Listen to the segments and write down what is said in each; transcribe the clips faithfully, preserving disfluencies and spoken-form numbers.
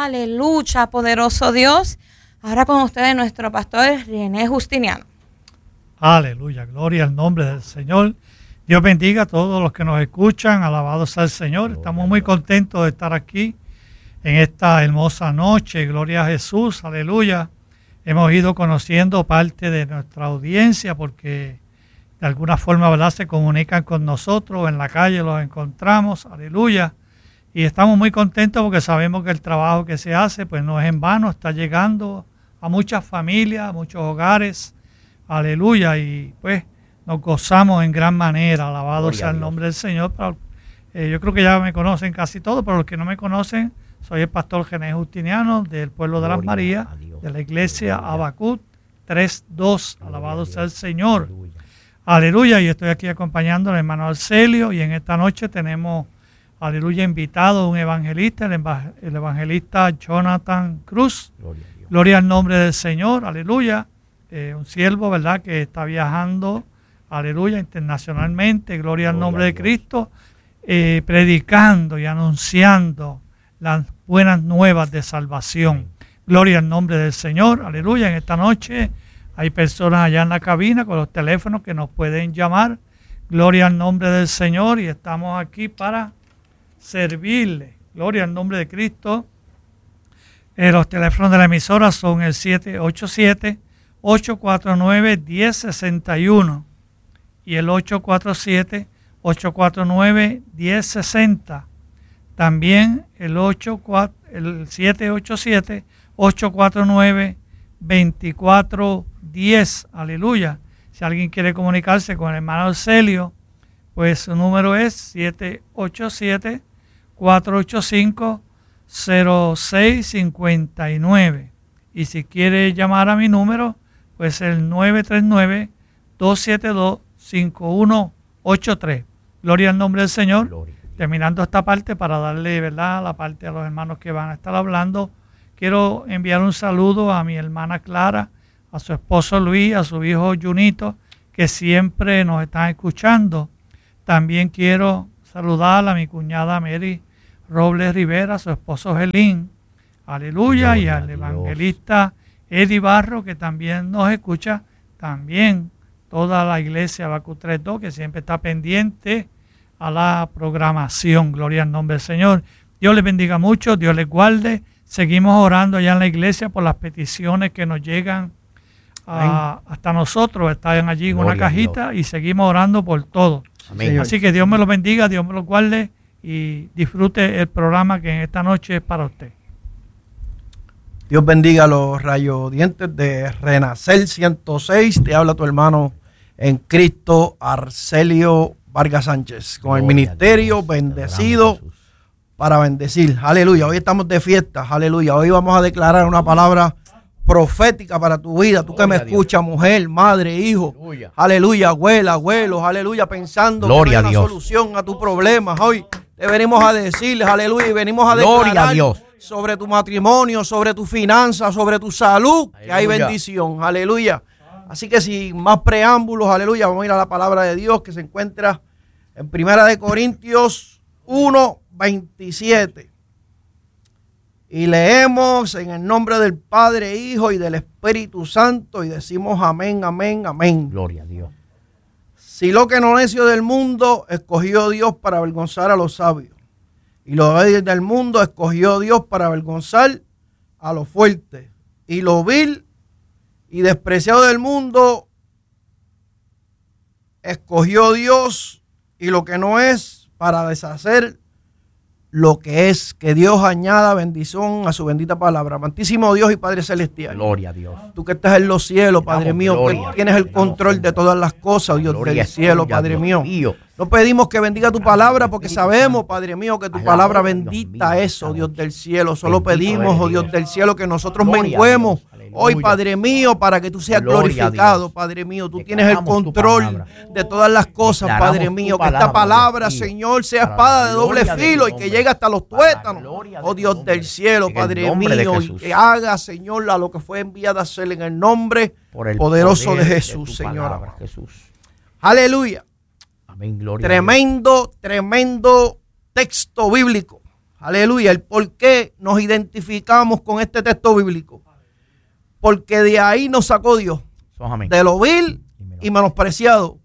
Aleluya, poderoso Dios. Ahora con ustedes nuestro pastor René Justiniano. Aleluya, gloria al nombre del Señor. Dios bendiga a todos los que nos escuchan. Alabado sea el Señor. Estamos muy contentos de estar aquí en esta hermosa noche. Gloria a Jesús. Aleluya. Hemos ido conociendo parte de nuestra audiencia porque de alguna forma, ¿verdad?, se comunican con nosotros. En la calle los encontramos. Aleluya. Y estamos muy contentos porque sabemos que el trabajo que se hace pues no es en vano. Está llegando a muchas familias, a muchos hogares. Aleluya. Y pues nos gozamos en gran manera. Alabado Gloria sea el nombre del Señor. Pero, eh, yo creo que ya me conocen casi todos, pero los que no me conocen, soy el pastor René Justiniano del pueblo de Las Marías, de la iglesia Habacuc tres dos. Alabado sea el Señor. Aleluya. Aleluya. Y estoy aquí acompañando al hermano Arcelio. Y en esta noche tenemos, aleluya, invitado un evangelista, el, eva el evangelista Jonathan Cruz. Gloria, Gloria al nombre del Señor. Aleluya. Eh, un siervo, ¿verdad?, que está viajando, aleluya, internacionalmente, gloria al nombre de Cristo, eh, predicando y anunciando las buenas nuevas de salvación. Gloria al nombre del Señor, aleluya. En esta noche hay personas allá en la cabina con los teléfonos que nos pueden llamar. Gloria al nombre del Señor, y estamos aquí para servirle. Gloria al nombre de Cristo. Eh, los teléfonos de la emisora son el siete ocho siete, ocho cuatro nueve, uno cero seis uno y el ocho cuatro siete, ocho cuatro nueve, uno cero seis cero. También el, el siete ocho siete, ocho cuatro nueve, dos cuatro uno cero. Aleluya. Si alguien quiere comunicarse con el hermano Arcelio, pues su número es siete ocho siete, cuatro ocho cinco, cero seis cinco nueve. Y si quiere llamar a mi número, pues el nueve tres nueve, dos siete dos, cinco uno ocho tres. Gloria al nombre del Señor. Gloria. Terminando esta parte, para darle, ¿verdad?, la parte a los hermanos que van a estar hablando, quiero enviar un saludo a mi hermana Clara, a su esposo Luis, a su hijo Junito, que siempre nos están escuchando. También quiero saludar a mi cuñada Mary Robles Rivera, a su esposo Gelín. Aleluya. Gloria y al evangelista Eddie Barro, que también nos escucha. También toda la iglesia Habacuc tres dos, que siempre está pendiente a la programación. Gloria al nombre del Señor. Dios les bendiga mucho, Dios les guarde. Seguimos orando allá en la iglesia por las peticiones que nos llegan a, hasta nosotros. Están allí en una cajita y seguimos orando por todo. Amén. Así que Dios me los bendiga, Dios me los guarde y disfrute el programa que en esta noche es para usted. Dios bendiga a los radiodientes de Renacer ciento seis. Te habla tu hermano en Cristo, Arcelio Vargas Sánchez, con el ministerio bendecido para bendecir. Aleluya. Hoy estamos de fiesta. Aleluya. Hoy vamos a declarar una palabra profética para tu vida. Tú que me escuchas, mujer, madre, hijo. Aleluya. Aleluya, abuela, abuelos. Aleluya. Pensando que hay una solución a tus problemas. Hoy te venimos a decirles, aleluya, y venimos a declarar sobre tu matrimonio, sobre tu finanzas, sobre tu salud, aleluya, que hay bendición. Aleluya. Así que sin más preámbulos, aleluya, vamos a ir a la palabra de Dios que se encuentra en Primera de Corintios uno, veintisiete. Y leemos en el nombre del Padre, Hijo y del Espíritu Santo y decimos amén, amén, amén. Gloria a Dios. Si lo que no necio del mundo escogió Dios para avergonzar a los sabios, y lo vil del mundo escogió Dios para avergonzar a los fuertes, y lo vil y despreciado del mundo escogió Dios, y lo que no es, para deshacer lo que es. Que Dios añada bendición a su bendita palabra. Amantísimo Dios y Padre Celestial. Gloria a Dios. Tú que estás en los cielos, Padre mío, gloria, que tienes el control de todas las cosas, Dios del cielo, Padre mío. No pedimos que bendiga tu palabra porque sabemos, Padre mío, que tu palabra bendita eso, Dios del cielo. Solo pedimos, oh Dios del cielo, que nosotros menguemos hoy, Padre mío, para que tú seas glorificado, Padre mío. Tú tienes el control de todas las cosas, Padre mío. Que esta palabra, Señor, sea espada de doble filo y que llegue hasta los tuétanos. Oh Dios del cielo, Padre mío, y que haga, Señor, a lo que fue enviada a hacer en el nombre poderoso de Jesús, Señor. Aleluya. Amén, gloria. Tremendo, tremendo texto bíblico. aleluya, el por qué nos identificamos con este texto bíblico. Porque de ahí nos sacó Dios. De lo vil y menospreciado.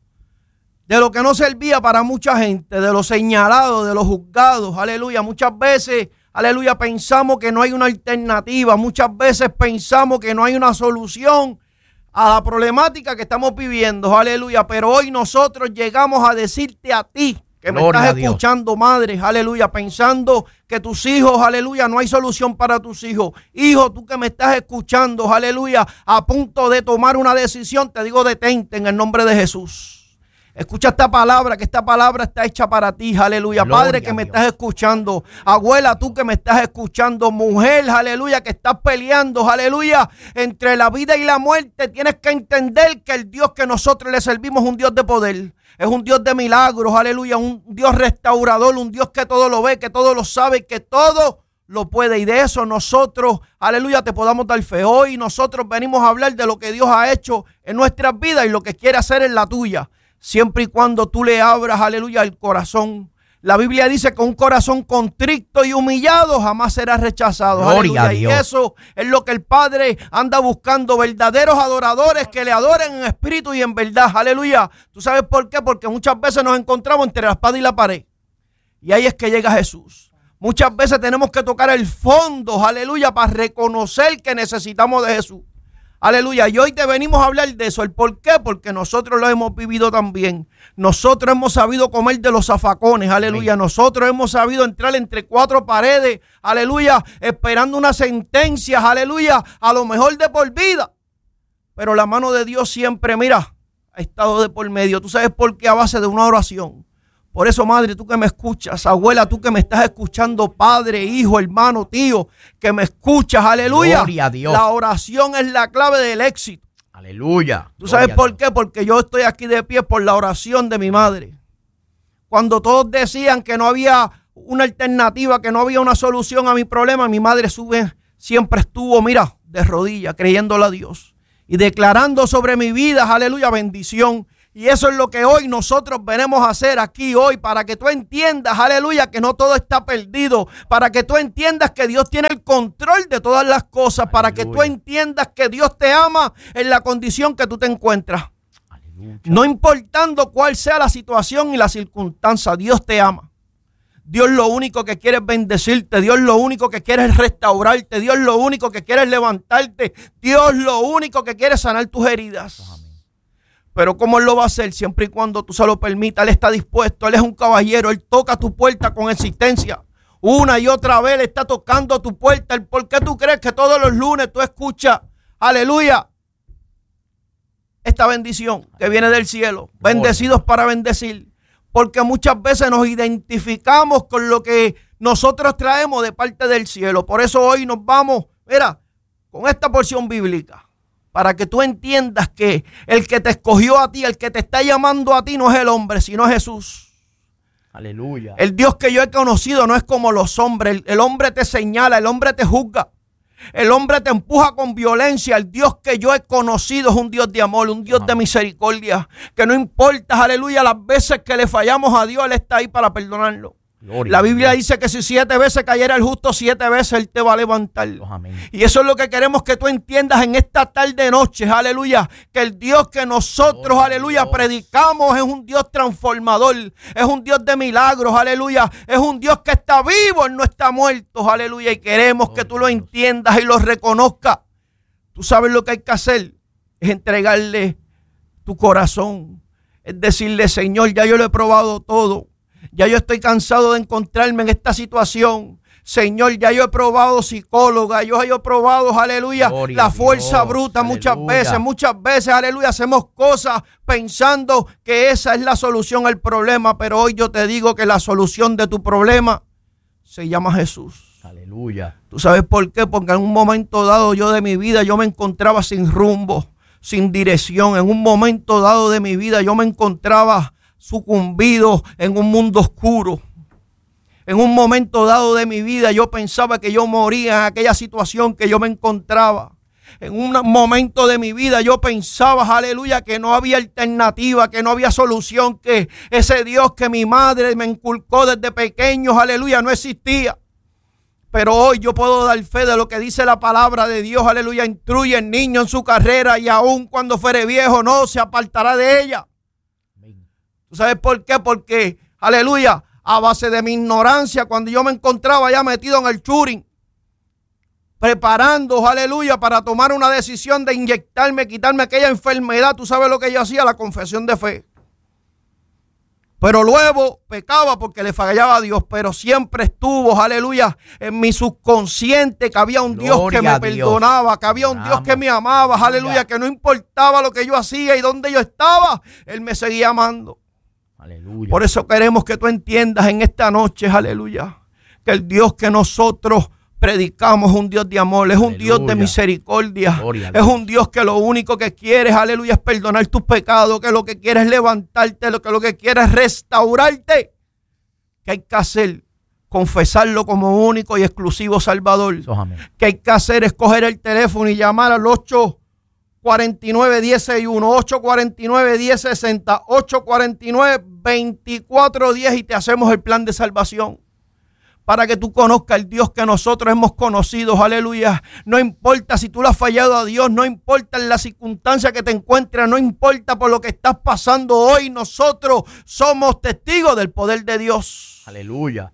De lo que no servía para mucha gente, de lo señalado, de los juzgados, aleluya. Muchas veces, aleluya, pensamos que no hay una alternativa. Muchas veces pensamos que no hay una solución a la problemática que estamos viviendo, aleluya. Pero hoy nosotros llegamos a decirte a ti, que me Gloria estás escuchando, madre, aleluya, pensando que tus hijos, aleluya, no hay solución para tus hijos. Hijo, tú que me estás escuchando, aleluya, a punto de tomar una decisión, te digo, detente en el nombre de Jesús. Escucha esta palabra, que esta palabra está hecha para ti, aleluya. Gloria Padre que me Dios. estás escuchando, abuela, tú que me estás escuchando, mujer, aleluya, que estás peleando, aleluya, entre la vida y la muerte, tienes que entender que el Dios que nosotros le servimos es un Dios de poder. Es un Dios de milagros, aleluya, un Dios restaurador, un Dios que todo lo ve, que todo lo sabe, que todo lo puede. Y de eso nosotros, aleluya, te podamos dar fe. Hoy nosotros venimos a hablar de lo que Dios ha hecho en nuestras vidas y lo que quiere hacer en la tuya. Siempre y cuando tú le abras, aleluya, el corazón. La Biblia dice que un corazón contrito y humillado jamás será rechazado. Gloria Aleluya. a Dios. Y eso es lo que el Padre anda buscando, verdaderos adoradores que le adoren en espíritu y en verdad. Aleluya. ¿Tú sabes por qué? Porque muchas veces nos encontramos entre la espada y la pared. Y ahí es que llega Jesús. Muchas veces tenemos que tocar el fondo, aleluya, para reconocer que necesitamos de Jesús. Aleluya, y hoy te venimos a hablar de eso. ¿El por qué? Porque nosotros lo hemos vivido también. Nosotros hemos sabido comer de los zafacones, aleluya. Nosotros hemos sabido entrar entre cuatro paredes, aleluya, esperando una sentencia, aleluya, a lo mejor de por vida. Pero la mano de Dios siempre, mira, ha estado de por medio. ¿Tú sabes por qué? A base de una oración. Por eso, madre, tú que me escuchas, abuela, tú que me estás escuchando, padre, hijo, hermano, tío, que me escuchas, aleluya. Gloria a Dios. La oración es la clave del éxito. Aleluya. ¿Tú sabes Gloria a por Dios. qué? Porque yo estoy aquí de pie por la oración de mi madre. Cuando todos decían que no había una alternativa, que no había una solución a mi problema, mi madre sube, siempre estuvo, mira, de rodillas, creyéndole a Dios y declarando sobre mi vida, aleluya, bendición. Y eso es lo que hoy nosotros venimos a hacer aquí hoy, para que tú entiendas, aleluya, que no todo está perdido, para que tú entiendas que Dios tiene el control de todas las cosas, aleluya, para que tú entiendas que Dios te ama en la condición que tú te encuentras. Aleluya. No importando cuál sea la situación y la circunstancia, Dios te ama. Dios lo único que quiere es bendecirte. Dios lo único que quiere es restaurarte. Dios lo único que quiere es levantarte. Dios lo único que quiere es sanar tus heridas. Amén. Pero ¿cómo Él lo va a hacer? Siempre y cuando tú se lo permitas. Él está dispuesto. Él es un caballero. Él toca tu puerta con existencia. Una y otra vez Él está tocando tu puerta. ¿Por qué tú crees que todos los lunes tú escuchas, aleluya, esta bendición que viene del cielo? Bendecidos para bendecir. Porque muchas veces nos identificamos con lo que nosotros traemos de parte del cielo. Por eso hoy nos vamos, mira, con esta porción bíblica, para que tú entiendas que el que te escogió a ti, el que te está llamando a ti, no es el hombre, sino es Jesús. Aleluya. El Dios que yo he conocido no es como los hombres. El, el hombre te señala, el hombre te juzga. El hombre te empuja con violencia. El Dios que yo he conocido es un Dios de amor, un Dios de misericordia. Que no importa, aleluya, las veces que le fallamos a Dios, Él está ahí para perdonarlo. Gloria. La Biblia dice que si siete veces cayera el justo, siete veces Él te va a levantar. Amén. Y eso es lo que queremos que tú entiendas en esta tarde noche, aleluya, que el Dios que nosotros, oh, aleluya, Dios. predicamos es un Dios transformador, es un Dios de milagros, aleluya, es un Dios que está vivo, Él no está muerto, aleluya, y queremos oh, que tú lo entiendas y lo reconozcas. Tú sabes lo que hay que hacer, es entregarle tu corazón, es decirle, Señor, ya yo lo he probado todo. Ya yo estoy cansado de encontrarme en esta situación. Señor, ya yo he probado psicóloga, yo, yo he probado, aleluya, Gloria la fuerza Dios, bruta aleluya. muchas veces, muchas veces, aleluya, hacemos cosas pensando que esa es la solución al problema, pero hoy yo te digo que la solución de tu problema se llama Jesús. Aleluya. ¿Tú sabes por qué? Porque en un momento dado yo de mi vida yo me encontraba sin rumbo, sin dirección. En un momento dado de mi vida yo me encontraba sucumbido en un mundo oscuro. En un momento dado de mi vida yo pensaba que yo moría en aquella situación que yo me encontraba. En un momento de mi vida yo pensaba, aleluya, que no había alternativa, que no había solución, que ese Dios que mi madre me inculcó desde pequeños, aleluya, no existía. Pero hoy yo puedo dar fe de lo que dice la palabra de Dios, aleluya. Instruye al niño en su carrera y aun cuando fuere viejo no se apartará de ella. ¿Tú sabes por qué? Porque, aleluya, a base de mi ignorancia, cuando yo me encontraba ya metido en el churing, preparando, aleluya, para tomar una decisión de inyectarme, quitarme aquella enfermedad, ¿tú sabes lo que yo hacía? La confesión de fe. Pero luego pecaba porque le fallaba a Dios, pero siempre estuvo, aleluya, en mi subconsciente que había un Dios que me perdonaba, que había un Dios que me amaba, aleluya, que no importaba lo que yo hacía y dónde yo estaba, Él me seguía amando. Aleluya. Por eso queremos que tú entiendas en esta noche, aleluya, que el Dios que nosotros predicamos es un Dios de amor, es un aleluya. Dios de misericordia, es un Dios que lo único que quiere, aleluya, es perdonar tus pecados, que lo que quiere es levantarte, lo que lo que quiere es restaurarte. ¿Qué hay que hacer? Confesarlo como único y exclusivo Salvador. Oh, ¿qué hay que hacer? Es coger el teléfono y llamar al ocho cuatro nueve, uno cero seis uno, ocho cuatro nueve, uno cero seis cero, ocho cuatro nueve, veinticuatro diez y te hacemos el plan de salvación. Para que tú conozcas el Dios que nosotros hemos conocido, aleluya. No importa si tú le has fallado a Dios, no importa en la circunstancia que te encuentres, no importa por lo que estás pasando hoy, nosotros somos testigos del poder de Dios. Aleluya.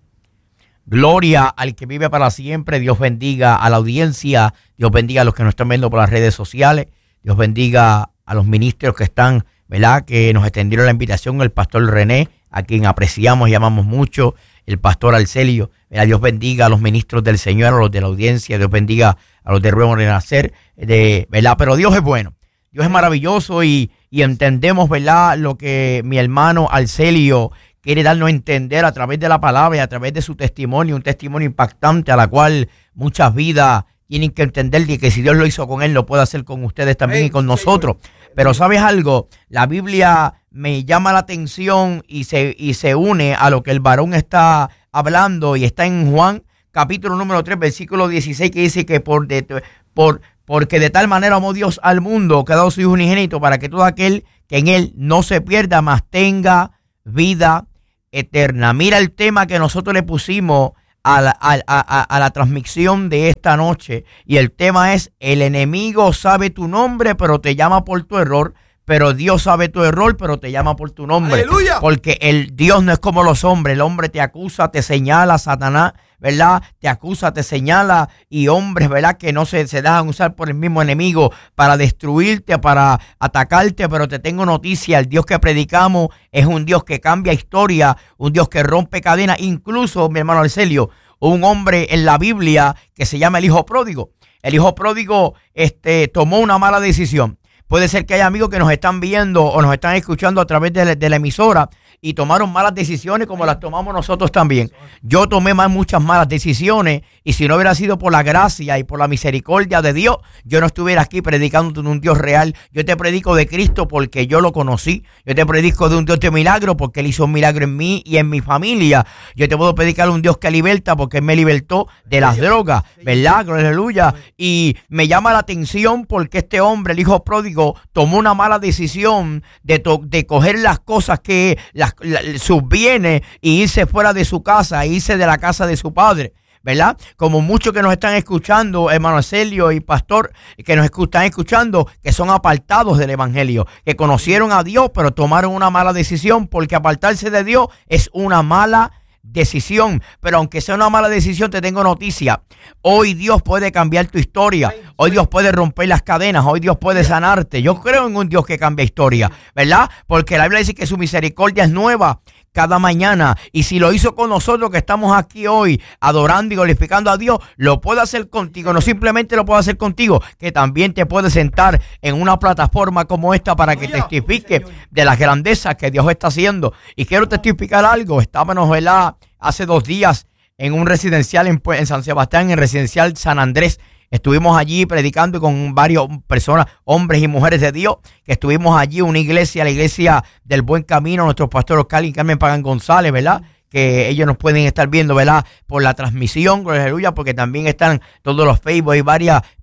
Gloria al que vive para siempre. Dios bendiga a la audiencia, Dios bendiga a los que nos están viendo por las redes sociales, Dios bendiga a los ministros que están, ¿verdad? Que nos extendieron la invitación, el pastor René, a quien apreciamos y amamos mucho, el pastor Arcelio. ¿verdad? Dios bendiga a los ministros del Señor, a los de la audiencia, Dios bendiga a los de Nuevo Renacer, de, ¿verdad? Pero Dios es bueno, Dios es maravilloso y, y entendemos, ¿verdad? Lo que mi hermano Arcelio quiere darnos a entender a través de la palabra y a través de su testimonio, un testimonio impactante a la cual muchas vidas tienen que entender que si Dios lo hizo con él, lo puede hacer con ustedes también y con nosotros. Pero ¿sabes algo? La Biblia me llama la atención y se, y se une a lo que el varón está hablando y está en Juan capítulo número tres, versículo dieciséis, que dice que por, de, por porque de tal manera amó Dios al mundo, que ha dado su Hijo unigénito para que todo aquel que en él no se pierda, mas tenga vida eterna. Mira el tema que nosotros le pusimos a la, a, a, a la transmisión de esta noche, y el tema es: el enemigo sabe tu nombre pero te llama por tu error, pero Dios sabe tu error pero te llama por tu nombre. ¡Aleluya! Porque el Dios no es como los hombres. El hombre te acusa, te señala, Satanás, ¿verdad? Te acusa, te señala, y hombres, ¿verdad? Que no se, se dejan usar por el mismo enemigo para destruirte, para atacarte. Pero te tengo noticia: el Dios que predicamos es un Dios que cambia historia, un Dios que rompe cadenas. Incluso, mi hermano Arcelio, un hombre en la Biblia que se llama el hijo pródigo. El hijo pródigo este, tomó una mala decisión. Puede ser que haya amigos que nos están viendo o nos están escuchando a través de la, de la emisora y tomaron malas decisiones como las tomamos nosotros también. Yo tomé más, muchas malas decisiones, y si no hubiera sido por la gracia y por la misericordia de Dios, yo no estuviera aquí predicando de un Dios real. Yo te predico de Cristo porque yo lo conocí. Yo te predico de un Dios de milagro porque Él hizo un milagro en mí y en mi familia. Yo te puedo predicar de un Dios que liberta porque Él me libertó de las drogas, ¿verdad? Aleluya. Y me llama la atención porque este hombre, el hijo pródigo, tomó una mala decisión de, to- de coger las cosas que las La, sus bienes y irse fuera de su casa, irse de la casa de su padre, ¿verdad? Como muchos que nos están escuchando, hermano Arcelio y pastor, que nos están escuchando, que son apartados del evangelio, que conocieron a Dios pero tomaron una mala decisión, porque apartarse de Dios es una mala decisión. Pero aunque sea una mala decisión, te tengo noticia: hoy Dios puede cambiar tu historia, hoy Dios puede romper las cadenas, hoy Dios puede sanarte. Yo creo en un Dios que cambia historia, ¿verdad? Porque la Biblia dice que su misericordia es nueva cada mañana, y si lo hizo con nosotros que estamos aquí hoy adorando y glorificando a Dios, lo puede hacer contigo. No simplemente lo puede hacer contigo, que también te puede sentar en una plataforma como esta para que testifique de las grandezas que Dios está haciendo. Y quiero testificar algo. Estábamos, ¿verdad?, hace dos días en un residencial en, en San Sebastián, en el residencial San Andrés. Estuvimos allí predicando con varias personas, hombres y mujeres de Dios, que estuvimos allí, una iglesia, la iglesia del Buen Camino, nuestro pastor Oscar y Carmen Pagan González, ¿verdad? Que ellos nos pueden estar viendo, ¿verdad?, por la transmisión, aleluya, porque también están todos los Facebook y varias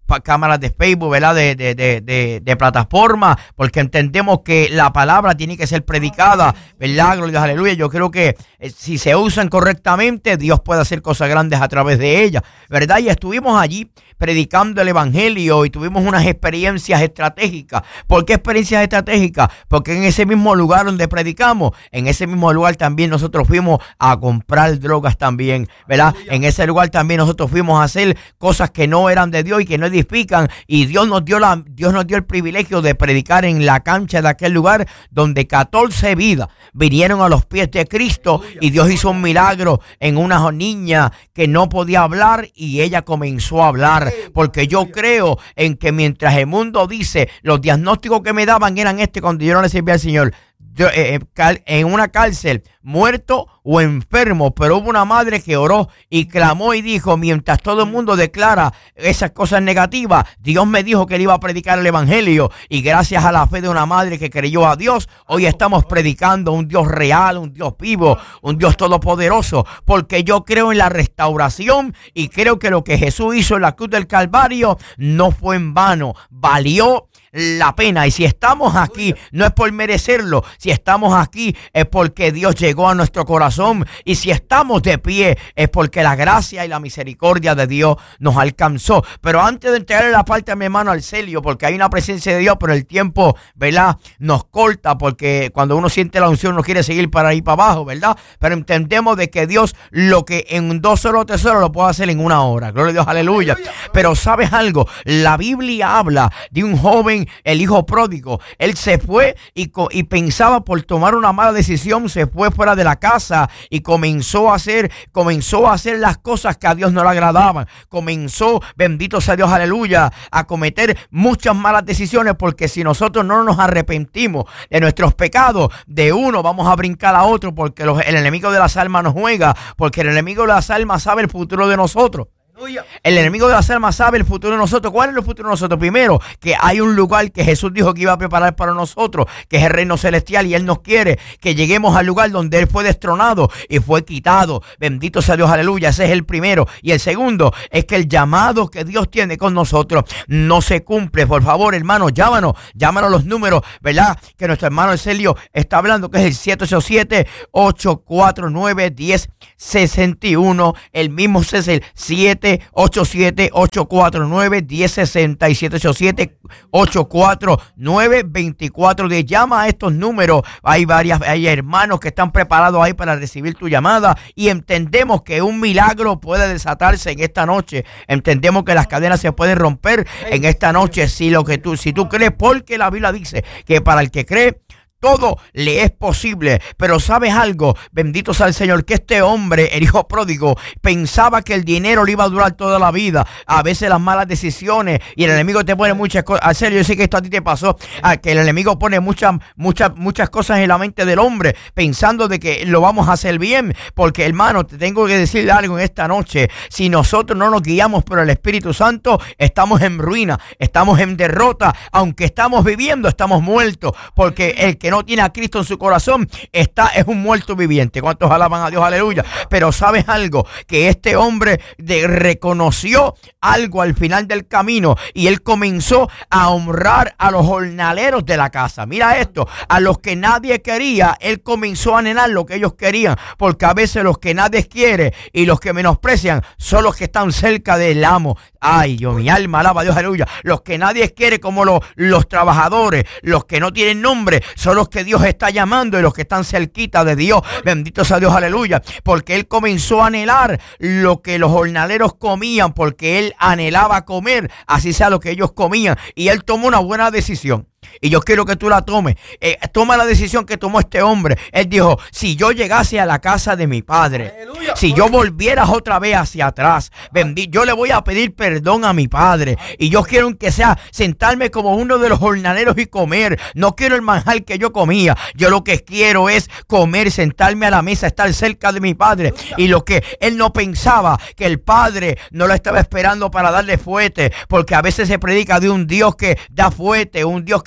cámaras de Facebook, ¿verdad? De, de, de, de, de plataforma, porque entendemos que la palabra tiene que ser predicada, ¿verdad? Gloria a Dios, aleluya. Yo creo que eh, si se usan correctamente, Dios puede hacer cosas grandes a través de ellas, ¿verdad? Y estuvimos allí predicando el evangelio y tuvimos unas experiencias estratégicas. ¿Por qué experiencias estratégicas? Porque en ese mismo lugar donde predicamos, en ese mismo lugar también nosotros fuimos a comprar drogas también, ¿verdad? En ese lugar también nosotros fuimos a hacer cosas que no eran de Dios y que no edifican, y Dios nos dio la, Dios nos dio el privilegio de predicar en la cancha de aquel lugar donde catorce vidas vinieron a los pies de Cristo, y Dios hizo un milagro en una niña que no podía hablar y ella comenzó a hablar, porque yo creo en que mientras el mundo dice, los diagnósticos que me daban eran este cuando yo no le servía al Señor. Yo, eh, en una cárcel, muerto o enfermo, pero hubo una madre que oró y clamó y dijo, mientras todo el mundo declara esas cosas negativas, Dios me dijo que le iba a predicar el evangelio, y gracias a la fe de una madre que creyó a Dios, hoy estamos predicando un Dios real, un Dios vivo, un Dios todopoderoso, porque yo creo en la restauración y creo que lo que Jesús hizo en la cruz del Calvario no fue en vano, valió la pena. Y si estamos aquí no es por merecerlo, si estamos aquí es porque Dios llegó a nuestro corazón, y si estamos de pie es porque la gracia y la misericordia de Dios nos alcanzó. Pero antes de entregarle la parte a mi hermano Arcelio, porque hay una presencia de Dios, pero el tiempo, ¿verdad?, nos corta, porque cuando uno siente la unción no quiere seguir para ir para abajo, ¿verdad? Pero entendemos de que Dios lo que en dos horas o tres horas lo puede hacer en una hora. Gloria a Dios, aleluya. Pero ¿sabes algo? La Biblia habla de un joven, el hijo pródigo. Él se fue y, y pensaba por tomar una mala decisión, se fue fuera de la casa y comenzó a hacer, comenzó a hacer las cosas que a Dios no le agradaban. Comenzó, bendito sea Dios, aleluya, a cometer muchas malas decisiones, porque si nosotros no nos arrepentimos de nuestros pecados, de uno vamos a brincar a otro, porque los, el enemigo de las almas nos juega, porque el enemigo de las almas sabe el futuro de nosotros. El enemigo de las almas sabe el futuro de nosotros. ¿Cuál es el futuro de nosotros? Primero, que hay un lugar que Jesús dijo que iba a preparar para nosotros, que es el reino celestial, y Él nos quiere que lleguemos al lugar donde Él fue destronado y fue quitado. Bendito sea Dios, aleluya. Ese es el primero. Y el segundo es que el llamado que Dios tiene con nosotros no se cumple. Por favor, hermano, llámanos, llámanos los números, ¿verdad?, que nuestro hermano Arcelio está hablando, que es el siete ocho siete, ocho cuatro nueve, uno cero seis uno. El mismo es el siete ocho siete, ocho cuatro nueve, uno cero seis siete, siete ocho siete, ocho cuatro nueve, dos cuatro uno cero. Llama a estos números. Hay varias, hay hermanos que están preparados ahí para recibir tu llamada, y entendemos que un milagro puede desatarse en esta noche. Entendemos que las cadenas se pueden romper en esta noche si lo que tú, si tú crees, porque la Biblia dice que para el que cree todo le es posible. Pero ¿sabes algo? Bendito sea el Señor, que este hombre, el hijo pródigo, pensaba que el dinero le iba a durar toda la vida. A veces las malas decisiones, y el enemigo te pone muchas cosas. En serio, yo sé que esto a ti te pasó, a que el enemigo pone muchas, muchas, muchas cosas en la mente del hombre, pensando de que lo vamos a hacer bien. Porque, hermano, te tengo que decir algo en esta noche. Si nosotros no nos guiamos por el Espíritu Santo, estamos en ruina, estamos en derrota. Aunque estamos viviendo, estamos muertos, porque el que no tiene a Cristo en su corazón está, es un muerto viviente. ¿Cuántos alaban a Dios? Aleluya. Pero ¿sabes algo? Que este hombre de, reconoció algo al final del camino, y él comenzó a honrar a los jornaleros de la casa. Mira esto, a los que nadie quería, él comenzó a anhelar lo que ellos querían, porque a veces los que nadie quiere y los que menosprecian son los que están cerca del amo. Ay, Dios, mi alma alaba a Dios, aleluya. Los que nadie quiere, como los, los trabajadores, los que no tienen nombre, son los que Dios está llamando, y los que están cerquita de Dios. Bendito sea Dios, aleluya. Porque él comenzó a anhelar lo que los jornaleros comían, porque él anhelaba comer, así sea lo que ellos comían, y él tomó una buena decisión. Y yo quiero que tú la tomes. Eh, toma la decisión que tomó este hombre. Él dijo, si yo llegase a la casa de mi padre, aleluya, si yo volviera otra vez hacia atrás, bendito, yo le voy a pedir perdón a mi padre. Y yo quiero que sea sentarme como uno de los jornaleros y comer. No quiero el manjar que yo comía. Yo lo que quiero es comer, sentarme a la mesa, estar cerca de mi padre. Y lo que él no pensaba, que el padre no lo estaba esperando para darle fuete, porque a veces se predica de un Dios que da fuete, un Dios que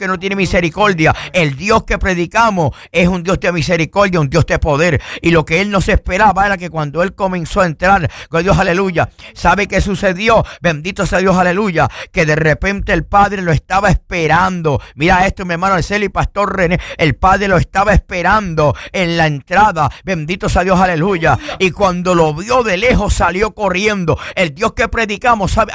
no tiene misericordia. El Dios que predicamos es un Dios de misericordia, un Dios de poder. Y lo que Él no se esperaba era que cuando Él comenzó a entrar, con Dios, aleluya, ¿sabe qué sucedió? Bendito sea Dios, aleluya, que de repente el Padre lo estaba esperando. Mira esto, mi hermano Arcelio y Pastor René, el Padre lo estaba esperando en la entrada. Bendito sea Dios, aleluya. Y cuando lo vio de lejos, salió corriendo. El Dios que predicamos, sabe,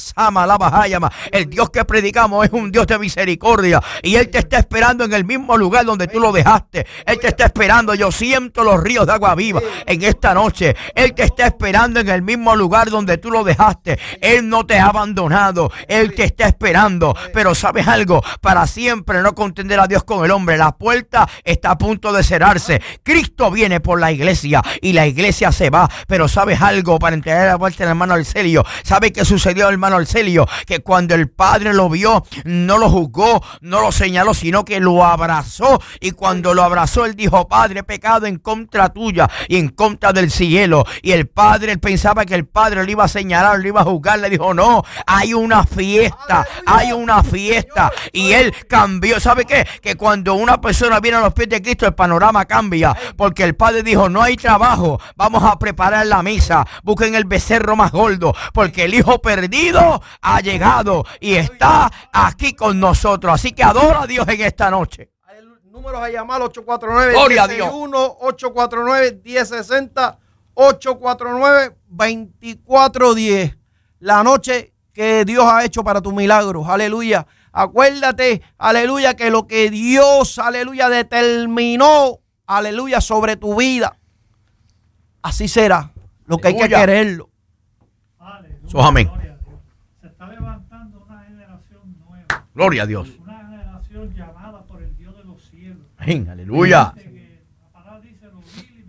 el Dios que predicamos es un Dios de misericordia. Y Él te está esperando en el mismo lugar donde tú lo dejaste. Él te está esperando. Yo siento los ríos de agua viva en esta noche. Él te está esperando en el mismo lugar donde tú lo dejaste. Él no te ha abandonado. Él te está esperando. Pero ¿sabes algo? Para siempre no contender a Dios con el hombre. La puerta está a punto de cerrarse. Cristo viene por la iglesia y la iglesia se va. Pero ¿sabes algo? Para entender la vuelta del hermano Arcelio, ¿sabe qué sucedió, hermano Arcelio? Que cuando el Padre lo vio, no lo juzgó, no lo señaló, sino que lo abrazó. Y cuando lo abrazó, Él dijo: Padre, he pecado en contra tuya y en contra del cielo. Y el Padre, él pensaba que el Padre le iba a señalar, le iba a juzgar. Le dijo: no, hay una fiesta, hay una fiesta. Y Él cambió. ¿Sabe qué? Que cuando una persona viene a los pies de Cristo, el panorama cambia. Porque el Padre dijo: no hay trabajo, vamos a preparar la mesa. Busquen el becerro más gordo, porque el hijo perdido ha llegado y está aquí con nosotros. Así que adora a Dios en esta noche. Números a llamar: ocho cuatro nueve, uno cero uno, ocho cuatro nueve, uno cero seis cero, ocho cuatro nueve, dos cuatro uno cero. La noche que Dios ha hecho para tu milagro. Aleluya. Acuérdate, aleluya, que lo que Dios, aleluya, determinó, aleluya, sobre tu vida, así será. Lo que hay que quererlo. So, amén. Se está levantando una generación nueva. Gloria a Dios. Una generación llamada por el Dios de los cielos. Amén, aleluya. La palabra dice: lo vil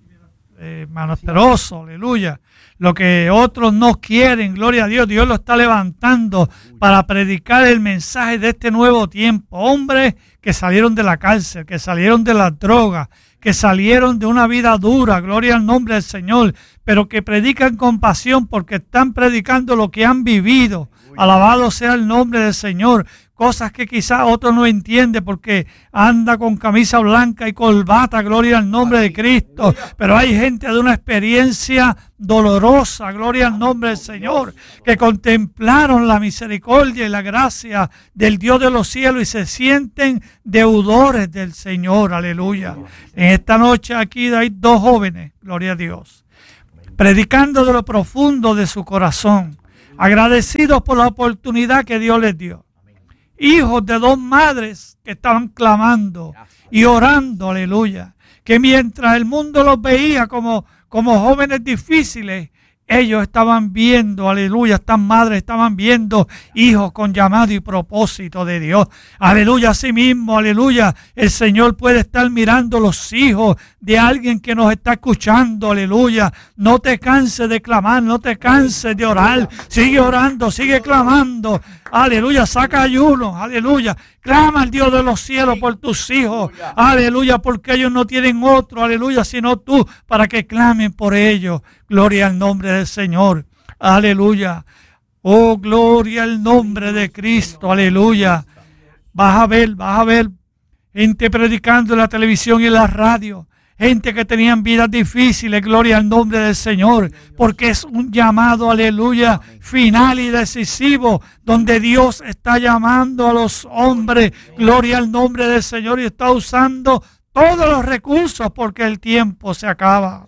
y eh, menesteroso, aleluya. Lo que otros no quieren, gloria a Dios, Dios lo está levantando para predicar el mensaje de este nuevo tiempo. Hombres que salieron de la cárcel, que salieron de las drogas, que salieron de una vida dura, gloria al nombre del Señor, pero que predican con pasión porque están predicando lo que han vivido. Alabado sea el nombre del Señor. Cosas que quizás otro no entiende porque anda con camisa blanca y corbata, gloria al nombre de Cristo. Pero hay gente de una experiencia dolorosa, gloria al nombre del Señor, que contemplaron la misericordia y la gracia del Dios de los cielos y se sienten deudores del Señor, aleluya. En esta noche aquí hay dos jóvenes, gloria a Dios, predicando de lo profundo de su corazón, agradecidos por la oportunidad que Dios les dio. Hijos de dos madres que estaban clamando y orando, aleluya. Que mientras el mundo los veía como, como jóvenes difíciles, ellos estaban viendo, aleluya, estas madres estaban viendo hijos con llamado y propósito de Dios. Aleluya, así mismo, aleluya, el Señor puede estar mirando los hijos de alguien que nos está escuchando, aleluya. No te canses de clamar, no te canses de orar. Sigue orando, sigue clamando. Aleluya, saca ayuno, aleluya. Clama al Dios de los cielos por tus hijos, aleluya, porque ellos no tienen otro, aleluya, sino tú, para que clamen por ellos. Gloria al nombre del Señor, aleluya. Oh, gloria al nombre de Cristo, aleluya. Vas a ver, vas a ver gente predicando en la televisión y en la radio. Gente que tenían vidas difíciles, gloria al nombre del Señor, porque es un llamado, aleluya, final y decisivo, donde Dios está llamando a los hombres, gloria al nombre del Señor, y está usando todos los recursos porque el tiempo se acaba.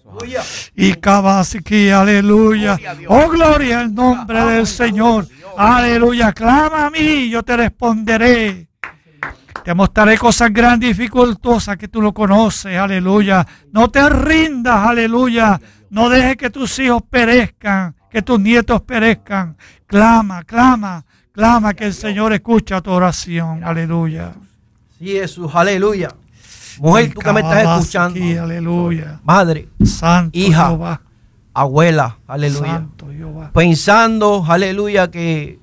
Y cabasiqui, aleluya. Oh, gloria al nombre del Señor, aleluya. Clama a mí, yo te responderé. Te mostraré cosas grandes y dificultosas que tú lo conoces, aleluya. No te rindas, aleluya. No dejes que tus hijos perezcan, que tus nietos perezcan. Clama, clama, clama que el Señor escucha tu oración, aleluya. Sí, Jesús, aleluya. Mujer, tú que me estás escuchando, aquí, aleluya. Madre, Santo hija, Jehová. Abuela, aleluya. Santo Jehová. Pensando, aleluya, que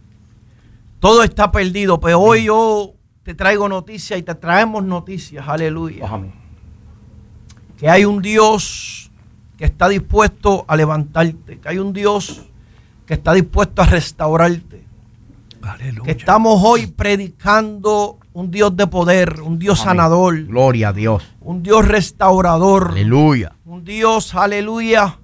todo está perdido, pero hoy yo te traigo noticias y te traemos noticias, aleluya. Amén. Que hay un Dios que está dispuesto a levantarte, que hay un Dios que está dispuesto a restaurarte. Aleluya. Que estamos hoy predicando un Dios de poder, un Dios Amén. sanador. Gloria a Dios. Un Dios restaurador. Aleluya. Un Dios, aleluya.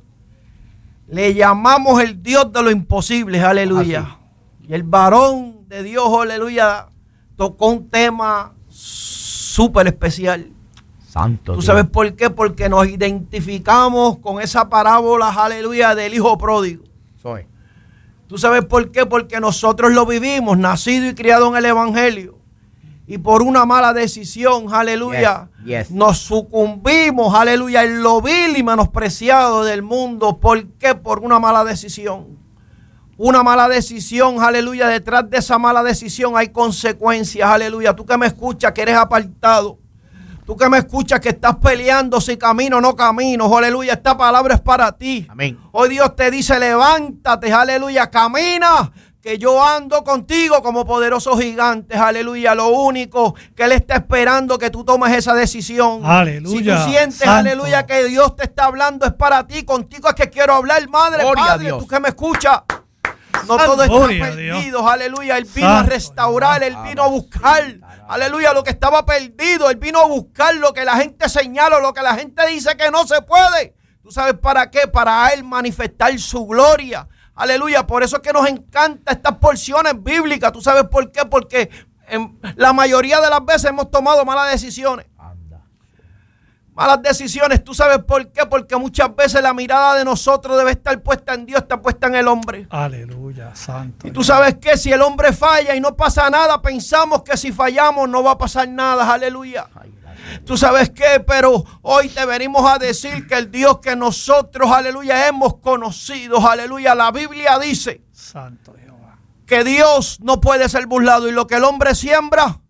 Le llamamos el Dios de lo imposible, aleluya. Y el varón de Dios, aleluya, tocó un tema súper especial. Santo ¿Tú Dios. sabes por qué? Porque nos identificamos con esa parábola, aleluya, del hijo pródigo. Soy. ¿Tú sabes por qué? Porque nosotros lo vivimos, nacido y criado en el Evangelio. Y por una mala decisión, aleluya, Yes, yes. nos sucumbimos, aleluya, en lo vil y menospreciado del mundo. ¿Por qué? Por una mala decisión. Una mala decisión, aleluya, detrás de esa mala decisión hay consecuencias, aleluya. Tú que me escuchas, que eres apartado. Tú que me escuchas, que estás peleando si camino o no camino, aleluya, esta palabra es para ti. Amén. Hoy Dios te dice, levántate, aleluya, camina, que yo ando contigo como poderosos gigantes, aleluya. Lo único que Él está esperando que tú tomes esa decisión. Aleluya. Si tú sientes, Santo. aleluya, que Dios te está hablando, es para ti, contigo es que quiero hablar, madre, Gloria a padre, Dios. tú que me escuchas. No Santo. todo está Gloria a perdido, Dios. aleluya. Él vino a Santo. restaurar, Él vino a buscar, aleluya, lo que estaba perdido. Él vino a buscar lo que la gente señala, lo que la gente dice que no se puede. ¿Tú sabes para qué? Para Él manifestar su gloria. Aleluya, por eso es que nos encanta estas porciones bíblicas. ¿Tú sabes por qué? Porque en la mayoría de las veces hemos tomado malas decisiones. Anda. Malas decisiones, ¿tú sabes por qué? Porque muchas veces la mirada de nosotros debe estar puesta en Dios, está puesta en el hombre. Aleluya, santo. Y tú sabes que si el hombre falla y no pasa nada, pensamos que si fallamos no va a pasar nada, aleluya. Ay, gracias. Tú sabes qué, pero hoy te venimos a decir que el Dios que nosotros, aleluya, hemos conocido, aleluya, la Biblia dice Santo Jehová. que Dios no puede ser burlado y lo que el hombre siembra,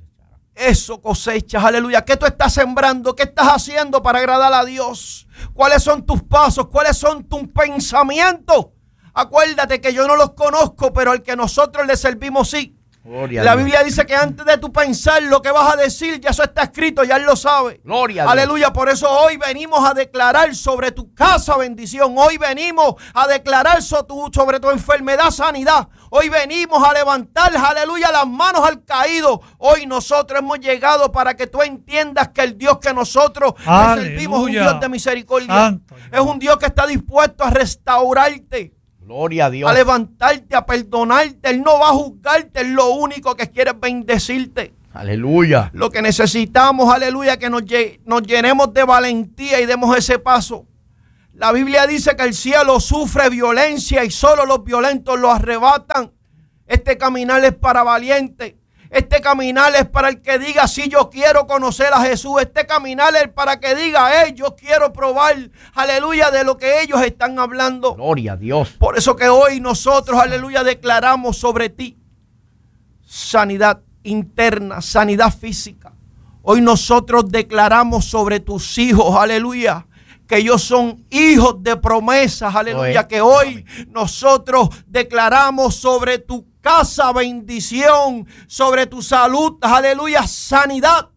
eso cosechas, aleluya. ¿Qué tú estás sembrando? ¿Qué estás haciendo para agradar a Dios? ¿Cuáles son tus pasos? ¿Cuáles son tus pensamientos? Acuérdate que yo no los conozco, pero al que nosotros le servimos sí. Gloria a La Dios. Biblia dice que antes de tu pensar lo que vas a decir, ya eso está escrito, ya Él lo sabe. Gloria a Dios. Aleluya, por eso hoy venimos a declarar sobre tu casa bendición. Hoy venimos a declarar so- tu- sobre tu enfermedad sanidad. Hoy venimos a levantar, aleluya, las manos al caído. Hoy nosotros hemos llegado para que tú entiendas que el Dios que nosotros le Aleluya. servimos es un Dios de misericordia. Santo Es un Dios que está dispuesto a restaurarte, Gloria a Dios. a levantarte, a perdonarte. Él no va a juzgarte, Él lo único que quiere es bendecirte. Aleluya. Lo que necesitamos, aleluya, que nos, lle- nos llenemos de valentía y demos ese paso. La Biblia dice que el cielo sufre violencia y solo los violentos lo arrebatan. Este caminar es para valientes. Este caminar es para el que diga, sí, yo quiero conocer a Jesús. Este caminar es para que diga, hey, yo quiero probar, aleluya, de lo que ellos están hablando. Gloria a Dios. Por eso que hoy nosotros, aleluya, declaramos sobre ti sanidad interna, sanidad física. Hoy nosotros declaramos sobre tus hijos, aleluya, que ellos son hijos de promesas, aleluya, que hoy nosotros declaramos sobre tu casa bendición, sobre tu salud, aleluya, sanidad.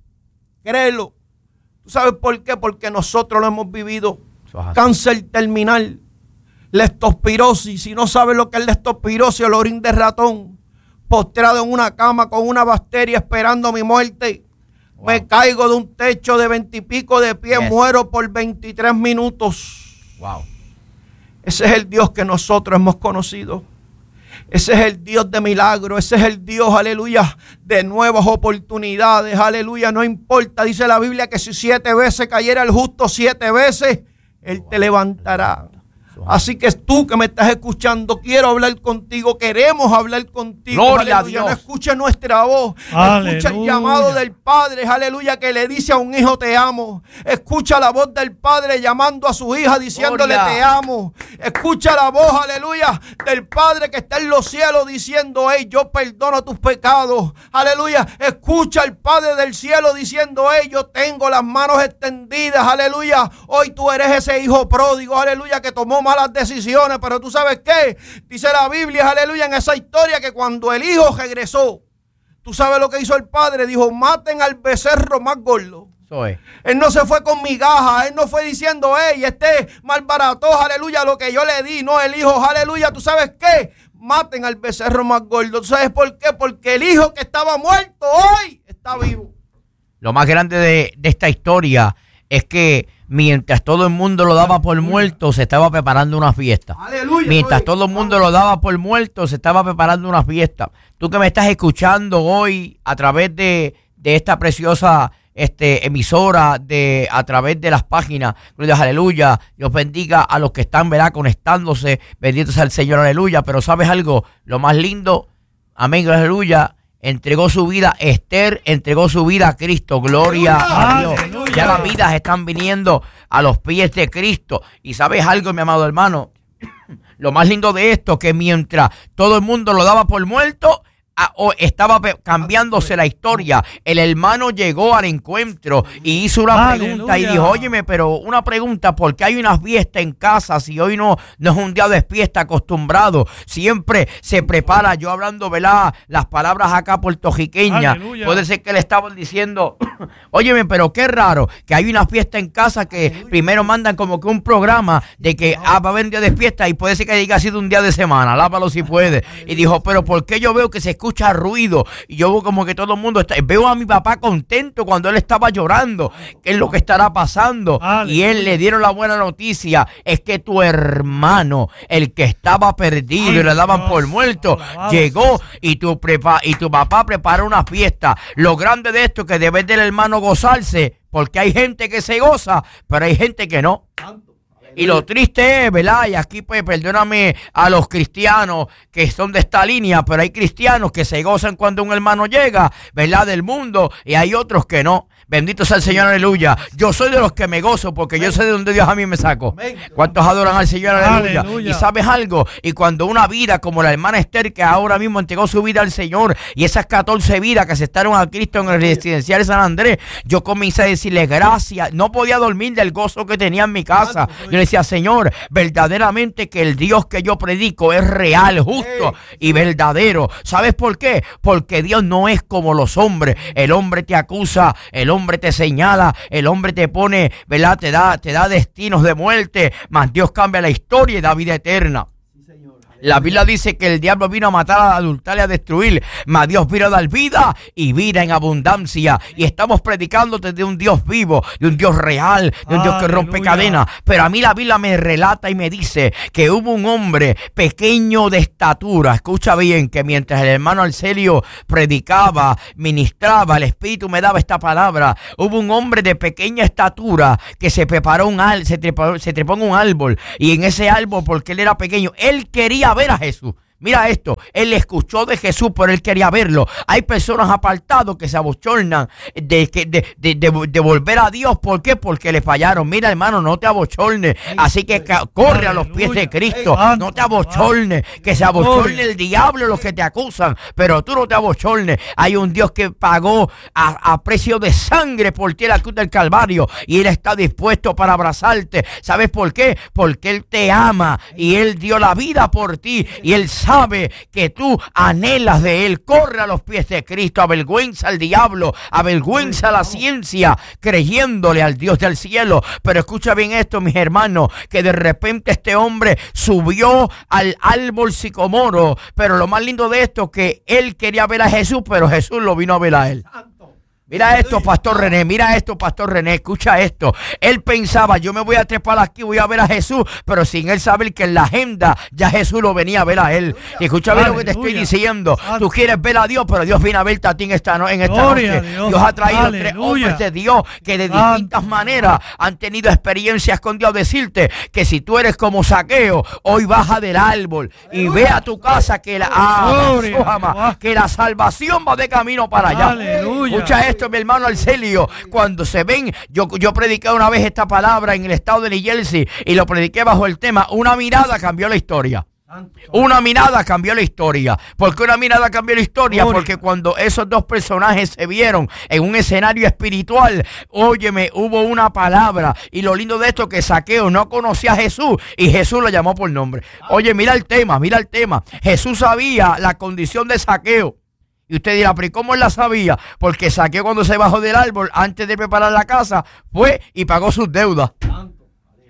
Créelo. ¿Tú sabes por qué? Porque nosotros lo hemos vivido. Eso es así. Cáncer terminal, leptospirosis. Si no sabes lo que es leptospirosis, el orín de ratón, postrado en una cama con una bacteria esperando mi muerte. Wow. Me caigo de un techo de veintipico de pie, Yes. muero por veintitrés minutos. Wow. Ese es el Dios que nosotros hemos conocido. Ese es el Dios de milagros. Ese es el Dios, aleluya, de nuevas oportunidades. Aleluya, no importa. Dice la Biblia que si siete veces cayera el justo, siete veces Él te levantará. Así que tú que me estás escuchando, quiero hablar contigo, queremos hablar contigo. Gloria a Aleluya, Dios. no escuche nuestra voz, Aleluya. escucha el llamado del Padre, aleluya, que le dice a un hijo te amo. Escucha la voz del Padre llamando a su hija diciéndole Gloria. te amo. Escucha la voz, aleluya, del Padre que está en los cielos diciendo, hey, yo perdono tus pecados. Aleluya, escucha al Padre del cielo diciendo, hey, yo tengo las manos extendidas. Aleluya, hoy tú eres ese hijo pródigo, aleluya, que tomó malas decisiones, pero tú sabes qué, dice la Biblia, aleluya, en esa historia que cuando el hijo regresó, tú sabes lo que hizo el padre, dijo, maten al becerro más gordo. Eso es. Él no se fue con migajas, él no fue diciendo, hey, este malbarató, aleluya, lo que yo le di, no, el hijo, aleluya, tú sabes qué, maten al becerro más gordo. ¿Sabes por qué? Porque el hijo que estaba muerto hoy está vivo. Lo más grande de, de esta historia es que mientras todo el mundo lo daba por muerto, se estaba preparando una fiesta. Aleluya, mientras oye. todo el mundo lo daba por muerto, se estaba preparando una fiesta. Tú que me estás escuchando hoy a través de, de esta preciosa este, emisora, de a través de las páginas, Dios, aleluya, Dios bendiga a los que están, ¿verdad?, conectándose, bendito sea el Señor, aleluya. Pero ¿sabes algo? Lo más lindo, amén, aleluya, entregó su vida, Esther entregó su vida a Cristo, gloria a Dios. Aleluya. Ya las vidas están viniendo a los pies de Cristo. Y ¿sabes algo, mi amado hermano? Lo más lindo de esto, que mientras todo el mundo lo daba por muerto, a, o estaba cambiándose la historia. El hermano llegó al encuentro y hizo una Aleluya. pregunta y dijo, óyeme, pero una pregunta, ¿por qué hay una fiesta en casa si hoy no, no es un día de fiesta acostumbrado? Siempre se prepara, yo hablando, ¿verdad?, las palabras acá puertorriqueñas. Aleluya. Puede ser que le estaban diciendo, óyeme, pero qué raro que hay una fiesta en casa que primero mandan como que un programa de que ah, va a haber un día de fiesta y puede ser que diga ha sido un día de semana, lápalo si puede. Y dijo, pero ¿por qué yo veo que se escucha ruido? Y yo veo como que todo el mundo está, veo a mi papá contento cuando él estaba llorando. ¿Qué es lo que estará pasando? Aleluya. Y él le dieron la buena noticia, es que tu hermano, el que estaba perdido Ay, y le daban Dios, por muerto, alabado llegó y tu, prepa y tu papá preparó una fiesta. Lo grande de esto es que debe del hermano gozarse, porque hay gente que se goza, pero hay gente que no. Y lo triste es, ¿verdad? Y aquí, pues, perdóname a los cristianos que son de esta línea, pero hay cristianos que se gozan cuando un hermano llega, ¿verdad?, del mundo, y hay otros que no. Bendito sea el Señor, aleluya. Yo soy de los que me gozo porque yo sé de dónde Dios a mí me sacó. ¿Cuántos adoran al Señor, aleluya? Aleluya. Y sabes algo, y cuando una vida como la hermana Esther, que ahora mismo entregó su vida al Señor, y esas catorce vidas que aceptaron a Cristo en el residencial de San Andrés, yo comencé a decirle gracias. No podía dormir del gozo que tenía en mi casa. Yo le decía, Señor, verdaderamente que el Dios que yo predico es real, justo y verdadero. ¿Sabes por qué? Porque Dios no es como los hombres. El hombre te acusa, el hombre te señala, el hombre te pone, ¿verdad?, te da, te da destinos de muerte, mas Dios cambia la historia y da vida eterna. La Biblia dice que el diablo vino a matar, a adulterar y a destruir, mas Dios vino a dar vida y vida en abundancia. Y estamos predicándote de un Dios vivo, de un Dios real, de un Dios que rompe Aleluya. cadenas. Pero a mí la Biblia me relata y me dice que hubo un hombre pequeño de estatura. Escucha bien, que mientras el hermano Arcelio predicaba, ministraba, el Espíritu me daba esta palabra. Hubo un hombre de pequeña estatura que se preparó un al, se trepó, se trepó en un árbol. Y en ese árbol, porque él era pequeño, él quería ver a Jesús. Mira esto, él escuchó de Jesús, pero él quería verlo. Hay personas apartados que se abochornan de, de, de, de, de volver a Dios. ¿Por qué? Porque le fallaron. Mira, hermano, no te abochornes. Así que corre a los pies de Cristo. No te abochornes. Que se abochorne el diablo los que te acusan, pero tú no te abochornes. Hay un Dios que pagó a, a precio de sangre por ti en la cruz del Calvario, y Él está dispuesto para abrazarte. ¿Sabes por qué? Porque Él te ama y Él dio la vida por ti, y Él sabe sabe que tú anhelas de Él. Corre a los pies de Cristo, avergüenza al diablo, avergüenza a la ciencia, creyéndole al Dios del cielo. Pero escucha bien esto, mis hermanos, que de repente este hombre subió al árbol sicomoro, pero lo más lindo de esto es que él quería ver a Jesús, pero Jesús lo vino a ver a él. Mira esto, Pastor René, mira esto, Pastor René, escucha esto. Él pensaba, yo me voy a trepar aquí, voy a ver a Jesús, pero sin él saber que en la agenda ya Jesús lo venía a ver a él. Y escucha bien lo que te estoy diciendo. Tú quieres ver a Dios, pero Dios viene a verte a ti en esta, no, en esta noche. Dios. Dios ha traído Aleluya. tres hombres de Dios que de distintas Aleluya. maneras han tenido experiencias con Dios. Decirte que si tú eres como Zaqueo, hoy baja del árbol y ve a tu casa que la, ah, que la salvación va de camino para allá. Aleluya. Escucha esto, mi hermano Arcelio, cuando se ven, yo, yo prediqué una vez esta palabra en el estado de New Jersey y lo prediqué bajo el tema, una mirada cambió la historia. Una mirada cambió la historia. ¿Por qué una mirada cambió la historia? Porque cuando esos dos personajes se vieron en un escenario espiritual, óyeme, hubo una palabra. Y lo lindo de esto es que Zaqueo no conocía a Jesús y Jesús lo llamó por nombre. Oye, mira el tema, mira el tema. Jesús sabía la condición de Zaqueo. Y usted dirá, pero ¿y cómo él la sabía? Porque Zaqueo, cuando se bajó del árbol, antes de preparar la casa, fue y pagó sus deudas.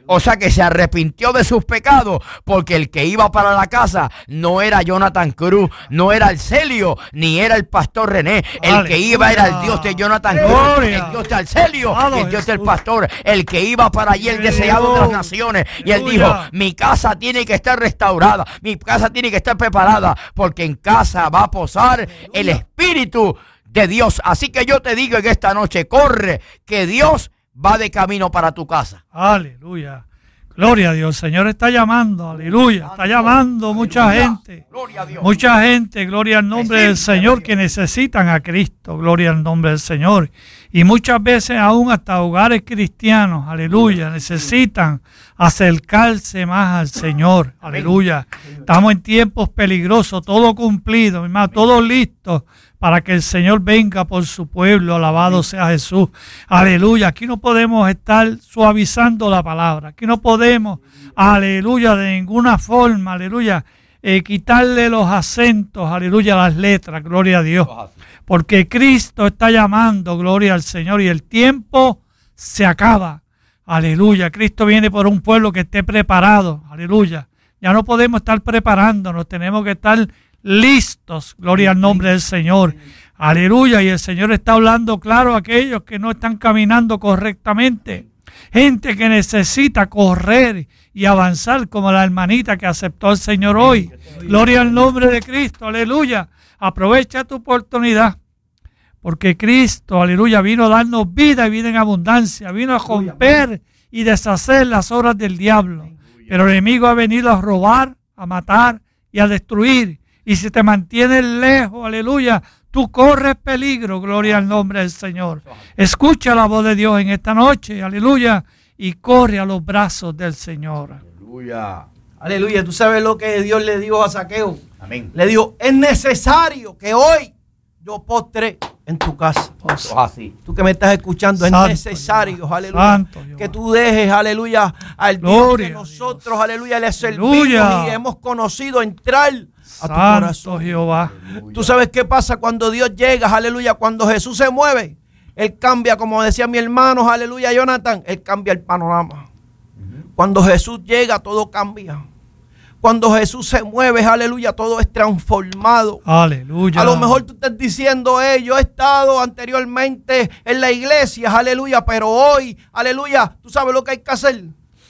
O sea que se arrepintió de sus pecados, porque el que iba para la casa no era Jonathan Cruz, no era Arcelio, ni era el pastor René. El Aleluya. Que iba era el Dios de Jonathan Cruz, el Dios de Arcelio, Aleluya. El Dios del pastor. El que iba para allí, el deseado de las naciones. Y él dijo, mi casa tiene que estar restaurada, mi casa tiene que estar preparada, porque en casa va a posar el Espíritu de Dios. Así que yo te digo en esta noche, corre, que Dios va de camino para tu casa. Aleluya. Gloria a Dios. El Señor está llamando. Aleluya. Está llamando mucha gente. Mucha gente. Gloria al nombre del Señor que necesitan a Cristo. Gloria al nombre del Señor. Y muchas veces aún hasta hogares cristianos. Aleluya. Necesitan acercarse más al Señor. Aleluya. Estamos en tiempos peligrosos. Todo cumplido, mi hermano. Todo listo para que el Señor venga por su pueblo. Alabado sea Jesús. Aleluya. Aquí no podemos estar suavizando la palabra. Aquí no podemos, aleluya, de ninguna forma, aleluya, eh, quitarle los acentos, aleluya, a las letras. Gloria a Dios. Porque Cristo está llamando, gloria al Señor, y el tiempo se acaba. Aleluya. Cristo viene por un pueblo que esté preparado. Aleluya. Ya no podemos estar preparándonos. Tenemos que estar listos, gloria al nombre del Señor, aleluya. Y el Señor está hablando claro a aquellos que no están caminando correctamente, gente que necesita correr y avanzar, como la hermanita que aceptó al Señor hoy. Gloria al nombre de Cristo, aleluya. Aprovecha tu oportunidad, porque Cristo, aleluya, vino a darnos vida y vida en abundancia, vino a romper y deshacer las obras del diablo, pero el enemigo ha venido a robar, a matar y a destruir. Y si te mantienes lejos, aleluya, tú corres peligro, gloria al nombre del Señor. Escucha la voz de Dios en esta noche, aleluya, y corre a los brazos del Señor. Aleluya. Aleluya. Tú sabes lo que Dios le dijo a Zaqueo. Amén. Le dijo, es necesario que hoy yo postre en tu casa. Oh, así. Tú que me estás escuchando, Santo es necesario, Dios. aleluya, Santo que tú dejes, aleluya, al Dios que nosotros, aleluya, le servimos aleluya. Y hemos conocido entrar a tu Santo corazón. Jehová. Tú sabes qué pasa cuando Dios llega, aleluya, cuando Jesús se mueve, Él cambia, como decía mi hermano, aleluya, Jonathan, Él cambia el panorama. Uh-huh. Cuando Jesús llega, todo cambia. Cuando Jesús se mueve, aleluya, todo es transformado. Aleluya. A lo mejor tú estás diciendo, eh, yo he estado anteriormente en la iglesia, aleluya, pero hoy, aleluya, tú sabes lo que hay que hacer.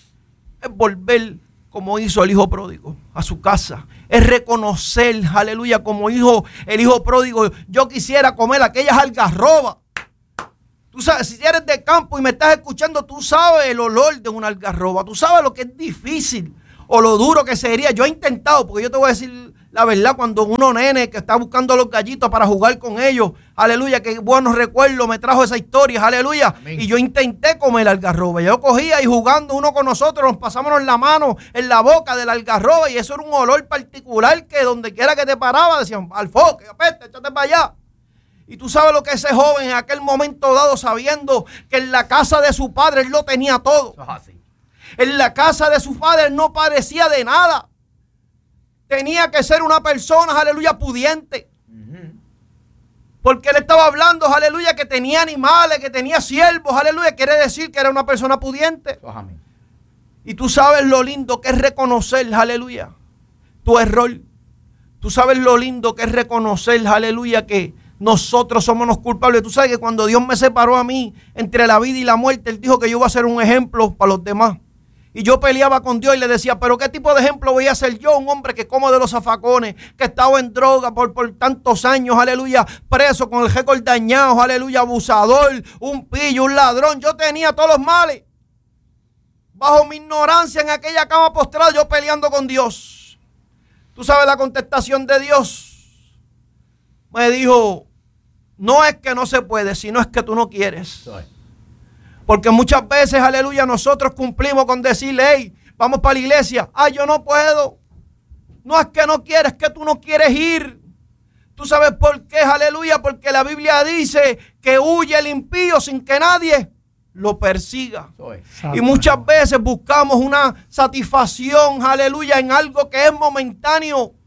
Es volver como hizo el hijo pródigo a su casa. Es reconocer, aleluya, como hijo, el hijo pródigo. Yo quisiera comer aquellas algarrobas. Tú sabes, si eres de campo y me estás escuchando, tú sabes el olor de una algarroba. Tú sabes lo que es difícil o lo duro que sería. Yo he intentado, porque yo te voy a decir la verdad, cuando uno nene que está buscando los gallitos para jugar con ellos, aleluya, que buenos recuerdos me trajo esa historia, aleluya. Amén. Y yo intenté comer algarroba. Yo cogía y jugando uno con nosotros, nos pasábamos la mano en la boca de la algarroba y eso era un olor particular que donde quiera que te paraba decían, al foque, apete, échate para allá. Y tú sabes lo que ese joven en aquel momento dado, sabiendo que en la casa de su padre él lo tenía todo. En la casa de su padre no parecía de nada. Tenía que ser una persona, aleluya, pudiente. Uh-huh. Porque él estaba hablando, aleluya, que tenía animales, que tenía siervos, aleluya. Quiere decir que era una persona pudiente. Uh-huh. Y tú sabes lo lindo que es reconocer, aleluya, tu error. Tú sabes lo lindo que es reconocer, aleluya, que nosotros somos los culpables. Tú sabes que cuando Dios me separó a mí entre la vida y la muerte, Él dijo que yo iba a ser un ejemplo para los demás. Y yo peleaba con Dios y le decía, pero ¿qué tipo de ejemplo voy a ser yo? Un hombre que como de los zafacones, que estaba en droga por, por tantos años, aleluya, preso con el récord dañado, aleluya, abusador, un pillo, un ladrón. Yo tenía todos los males. Bajo mi ignorancia en aquella cama postrada, yo peleando con Dios. ¿Tú sabes la contestación de Dios? Me dijo, no es que no se puede, sino es que tú no quieres. Porque muchas veces, aleluya, nosotros cumplimos con decirle, hey, vamos para la iglesia. Ay, yo no puedo. No es que no quieres, es que tú no quieres ir. ¿Tú sabes por qué, aleluya? Porque la Biblia dice que huye el impío sin que nadie lo persiga. Y muchas veces buscamos una satisfacción, aleluya, en algo que es momentáneo.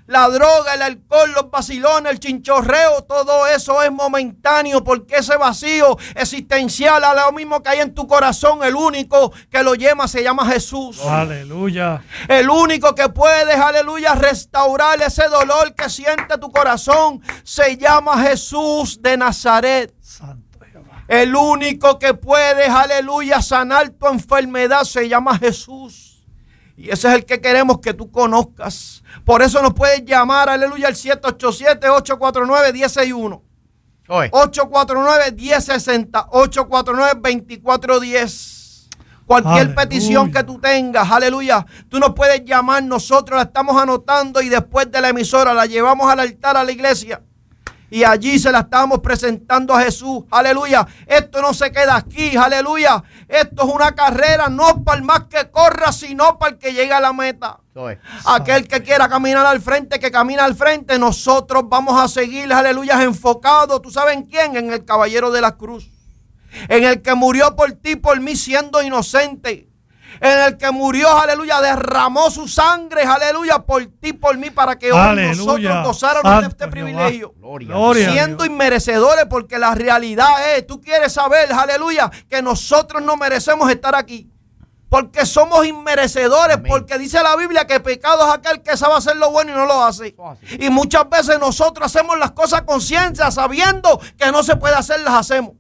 La droga, el alcohol, los vacilones, el chinchorreo, todo eso es momentáneo, porque ese vacío existencial, a lo mismo que hay en tu corazón, el único que lo llena se llama Jesús. Aleluya. El único que puede, aleluya, restaurar ese dolor que siente tu corazón se llama Jesús de Nazaret. Santo Jehová. El único que puede, aleluya, sanar tu enfermedad se llama Jesús. Y ese es el que queremos que tú conozcas. Por eso nos puedes llamar, aleluya, al siete ocho siete, ocho cuatro nueve, uno cero seis uno. ocho cuatro nueve, uno cero seis cero, ocho cuatro nueve, dos cuatro uno cero. Cualquier Aleluya. petición que tú tengas, aleluya, tú nos puedes llamar, nosotros la estamos anotando y después de la emisora la llevamos al altar a la iglesia. Y allí se la estamos presentando a Jesús. Aleluya. Esto no se queda aquí. Aleluya. Esto es una carrera no para el más que corra, sino para el que llegue a la meta. Aquel que quiera caminar al frente, que camina al frente. Nosotros vamos a seguir, aleluya, enfocados. ¿Tú sabes en quién? En el caballero de la cruz. En el que murió por ti, por mí, siendo inocente. En el que murió, aleluya, derramó su sangre, aleluya, por ti, por mí, para que hoy Aleluya. nosotros gozáramos de este Santo privilegio. Gloria, Gloria Siendo inmerecedores, porque la realidad es, tú quieres saber, aleluya, que nosotros no merecemos estar aquí. Porque somos inmerecedores, Amén. Porque dice la Biblia que pecado es aquel que sabe hacer lo bueno y no lo hace. Y muchas veces nosotros hacemos las cosas con ciencia, sabiendo que no se puede hacer, las hacemos.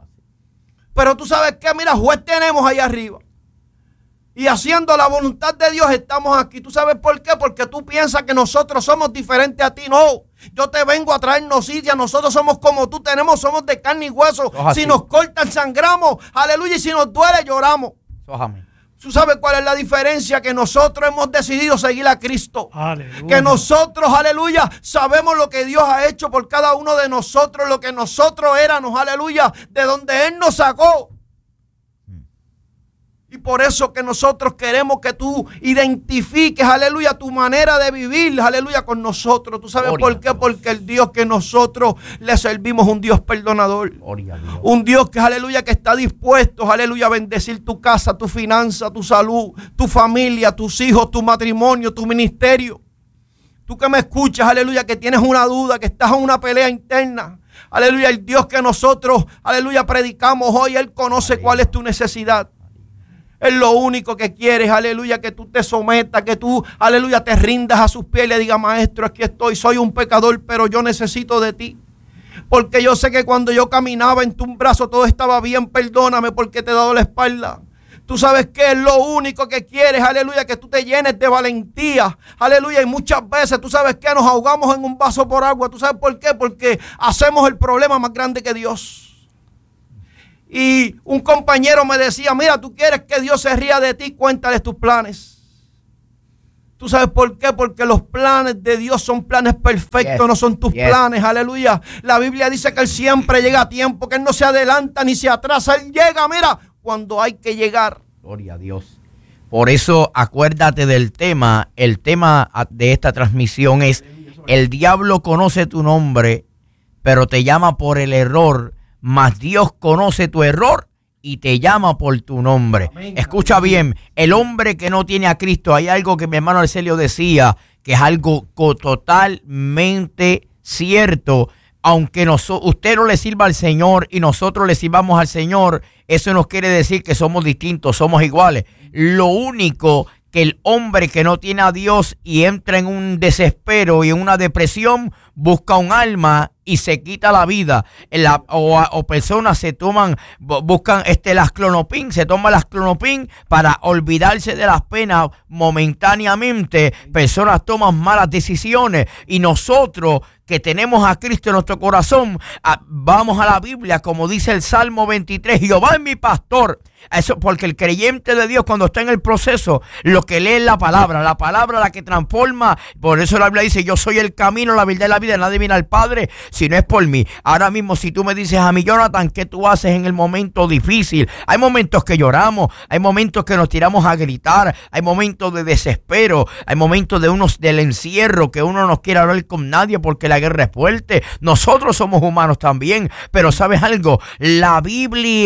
Pero tú sabes que, mira, juez tenemos ahí arriba. Y haciendo la voluntad de Dios estamos aquí. ¿Tú sabes por qué? Porque tú piensas que nosotros somos diferentes a ti. No, yo te vengo a traer noticias. Nosotros somos como tú tenemos, somos de carne y hueso. Si nos cortan, sangramos. Aleluya. Y si nos duele, lloramos. ¿Tú sabes cuál es la diferencia? Que nosotros hemos decidido seguir a Cristo. Aleluya. Que nosotros, aleluya, sabemos lo que Dios ha hecho por cada uno de nosotros, lo que nosotros éramos, aleluya, de donde Él nos sacó. Y por eso que nosotros queremos que tú identifiques, aleluya, tu manera de vivir, aleluya, con nosotros. ¿Tú sabes Gloria por qué? Porque el Dios que nosotros le servimos es un Dios perdonador. Gloria Dios. Un Dios que, aleluya, que está dispuesto, aleluya, a bendecir tu casa, tu finanza, tu salud, tu familia, tus hijos, tu matrimonio, tu ministerio. Tú que me escuchas, aleluya, que tienes una duda, que estás en una pelea interna. Aleluya, el Dios que nosotros, aleluya, predicamos hoy, Él conoce Aleluya. Cuál es tu necesidad. Él lo único que quiere es, aleluya, que tú te sometas, que tú, aleluya, te rindas a sus pies y le digas, maestro, aquí estoy, soy un pecador, pero yo necesito de ti. Porque yo sé que cuando yo caminaba en tu brazo todo estaba bien, perdóname porque te he dado la espalda. Tú sabes que es lo único que quieres, aleluya, que tú te llenes de valentía, aleluya, y muchas veces tú sabes que nos ahogamos en un vaso por agua. ¿Tú sabes por qué? Porque hacemos el problema más grande que Dios. Y un compañero me decía, mira, tú quieres que Dios se ría de ti, cuéntales tus planes. ¿Tú sabes por qué? Porque los planes de Dios son planes perfectos, yes. no son tus yes. planes, aleluya. La Biblia dice que Él siempre llega a tiempo, que Él no se adelanta ni se atrasa, Él llega, mira, cuando hay que llegar. Gloria a Dios. Por eso acuérdate del tema, el tema de esta transmisión es, el diablo conoce tu nombre, pero te llama por el error. Mas Dios conoce tu error y te llama por tu nombre. Amén, Escucha amén. bien, el hombre que no tiene a Cristo, hay algo que mi hermano Arcelio decía, que es algo totalmente cierto. Aunque nos, usted no le sirva al Señor y nosotros le sirvamos al Señor, eso no quiere decir que somos distintos, somos iguales. Lo único que el hombre que no tiene a Dios y entra en un desespero y en una depresión, busca un alma y se quita la vida. La, o, o personas se toman, buscan este, las clonopin, se toman las clonopin para olvidarse de las penas momentáneamente. Personas toman malas decisiones y nosotros que tenemos a Cristo en nuestro corazón, a, vamos a la Biblia, como dice el Salmo veintitrés, Jehová es mi pastor. Eso porque el creyente de Dios cuando está en el proceso, lo que lee es la palabra, la palabra la que transforma. Por eso la Biblia dice, yo soy el camino, la verdad y la vida, nadie viene al Padre si no es por mí. Ahora mismo si tú me dices a mí, Jonathan, ¿qué tú haces en el momento difícil? Hay momentos que lloramos, hay momentos que nos tiramos a gritar, hay momentos de desespero, hay momentos de unos del encierro, que uno no quiere hablar con nadie porque la guerra es fuerte. Nosotros somos humanos también, pero ¿sabes algo? La Biblia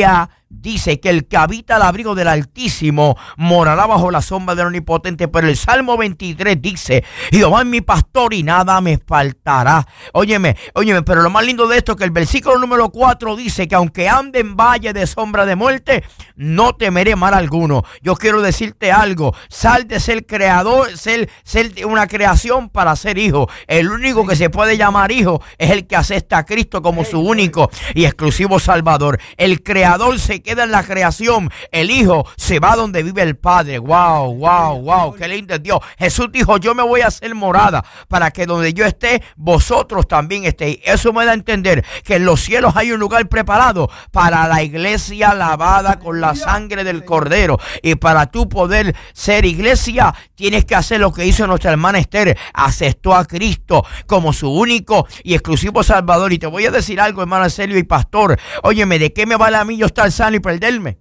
dice que el que habita al abrigo del Altísimo morará bajo la sombra del Omnipotente. Pero el Salmo veintitrés dice: Jehová es mi pastor y nada me faltará. Óyeme, óyeme, pero lo más lindo de esto es que el versículo número cuatro dice que aunque ande en valle de sombra de muerte, no temeré mal alguno. Yo quiero decirte algo: sal de ser creador, ser, ser una creación para ser hijo. El único que se puede llamar hijo es el que acepta a Cristo como su único y exclusivo Salvador. El creador se queda en la creación, el hijo se va donde vive el Padre. Wow, wow, wow, qué lindo es Dios. Jesús dijo: yo me voy a hacer morada para que donde yo esté, vosotros también estéis. Eso me da a entender que en los cielos hay un lugar preparado para la iglesia lavada con la sangre del Cordero. Y para tú poder ser iglesia, tienes que hacer lo que hizo nuestra hermana Esther: aceptó a Cristo como su único y exclusivo Salvador. Y te voy a decir algo, hermano Arcelio y pastor: óyeme, ¿de qué me vale a mí yo estar sano y perderme?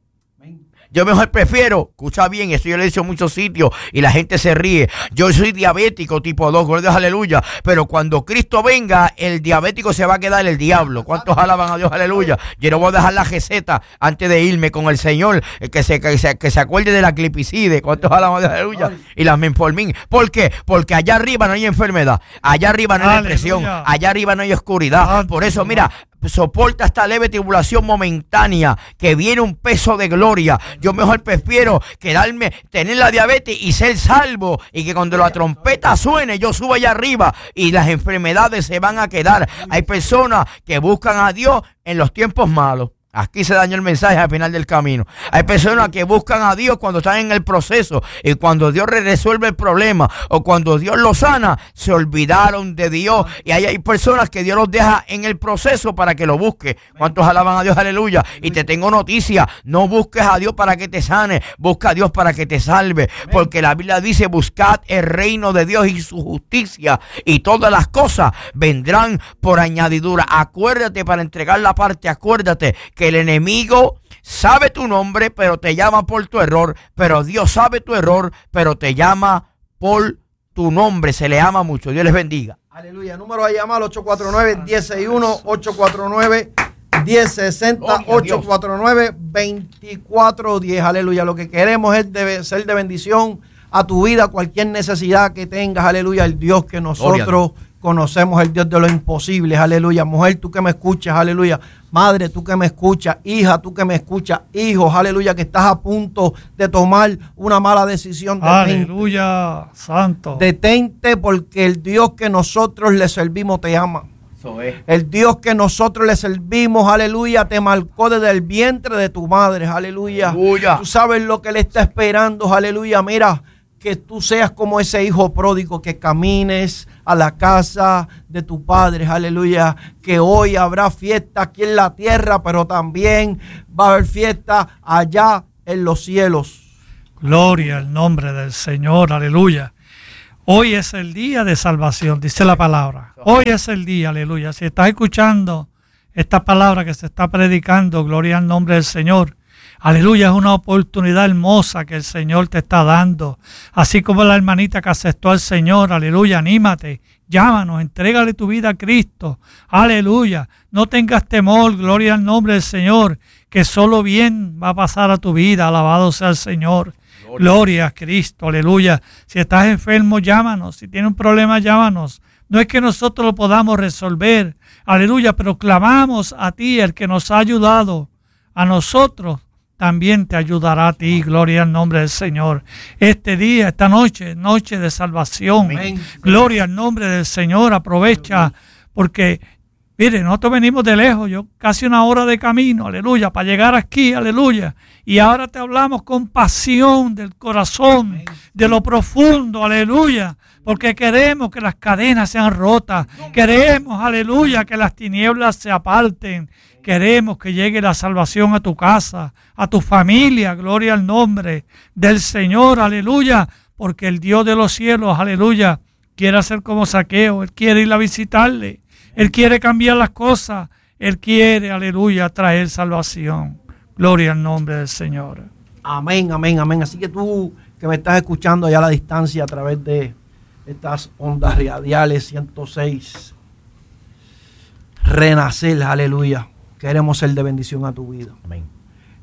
Yo mejor prefiero, escucha bien, esto yo lo he dicho en muchos sitios y la gente se ríe. Yo soy diabético tipo dos, gloria a Dios, aleluya. Pero cuando Cristo venga, el diabético se va a quedar el diablo. ¿Cuántos alaban a Dios, aleluya? Yo no voy a dejar la receta antes de irme con el Señor, que se, que se, que se acuerde de la glipicide. ¿Cuántos alaban a Dios, aleluya? Y las menformin. ¿Por qué? Porque allá arriba no hay enfermedad, allá arriba no hay depresión, allá arriba no hay oscuridad. Por eso, mira, soporta esta leve tribulación momentánea, que viene un peso de gloria. Yo mejor prefiero quedarme, tener la diabetes y ser salvo, y que cuando la trompeta suene yo suba allá arriba y las enfermedades se van a quedar. Hay personas que buscan a Dios en los tiempos malos. Aquí se dañó el mensaje al final del camino. Hay personas que buscan a Dios cuando están en el proceso, y cuando Dios resuelve el problema o cuando Dios los sana, se olvidaron de Dios. Y ahí hay personas que Dios los deja en el proceso para que lo busque. ¿Cuántos alaban a Dios? Aleluya. Y te tengo noticia: no busques a Dios para que te sane, busca a Dios para que te salve. Porque la Biblia dice: buscad el reino de Dios y su justicia, y todas las cosas vendrán por añadidura. Acuérdate, para entregar la parte, acuérdate que el enemigo sabe tu nombre, pero te llama por tu error. Pero Dios sabe tu error, pero te llama por tu nombre. Se le ama mucho. Dios les bendiga. Aleluya. Número a llamar: ocho cuatro nueve, uno cero seis uno, ocho cuatro nueve, uno cero seis cero, ocho cuatro nueve, dos cuatro uno cero. Aleluya. Lo que queremos es de, ser de bendición a tu vida, cualquier necesidad que tengas. Aleluya. El Dios que nosotros conocemos, el Dios de lo imposible. Aleluya. Mujer, tú que me escuchas, aleluya. Madre, tú que me escuchas, hija, tú que me escuchas, hijos, aleluya, que estás a punto de tomar una mala decisión. Detente. Aleluya, santo. Detente, porque el Dios que nosotros le servimos te ama. Eso es. El Dios que nosotros le servimos, aleluya, te marcó desde el vientre de tu madre, aleluya. Aleluya. Tú sabes lo que le está esperando, aleluya. Mira, que tú seas como ese hijo pródigo, que camines a la casa de tu padre, aleluya. Que hoy habrá fiesta aquí en la tierra, pero también va a haber fiesta allá en los cielos. Gloria al nombre del Señor, aleluya. Hoy es el día de salvación, dice la palabra. Hoy es el día, aleluya. Si estás escuchando esta palabra que se está predicando, gloria al nombre del Señor. Aleluya, es una oportunidad hermosa que el Señor te está dando. Así como la hermanita que aceptó al Señor, aleluya, anímate, llámanos, entrégale tu vida a Cristo. Aleluya, no tengas temor, gloria al nombre del Señor, que solo bien va a pasar a tu vida. Alabado sea el Señor. Gloria, gloria a Cristo, aleluya. Si estás enfermo, llámanos. Si tienes un problema, llámanos. No es que nosotros lo podamos resolver, aleluya, pero clamamos a ti, el que nos ha ayudado a nosotros. También te ayudará a ti, gloria al nombre del Señor. Este día, esta noche, noche de salvación. Amén. Gloria al nombre del Señor. Aprovecha, porque, mire, nosotros venimos de lejos, yo casi una hora de camino, aleluya, para llegar aquí, aleluya. Y ahora te hablamos con pasión del corazón, de lo profundo, aleluya. Porque queremos que las cadenas sean rotas. Queremos, aleluya, que las tinieblas se aparten. Queremos que llegue la salvación a tu casa, a tu familia, gloria al nombre del Señor, aleluya, porque el Dios de los cielos, aleluya, quiere hacer como Zaqueo, Él quiere ir a visitarle, Él quiere cambiar las cosas, Él quiere, aleluya, traer salvación, gloria al nombre del Señor. Amén, amén, amén. Así que tú que me estás escuchando allá a la distancia a través de estas ondas radiales ciento seis, renacer, aleluya. Queremos ser de bendición a tu vida. Amén.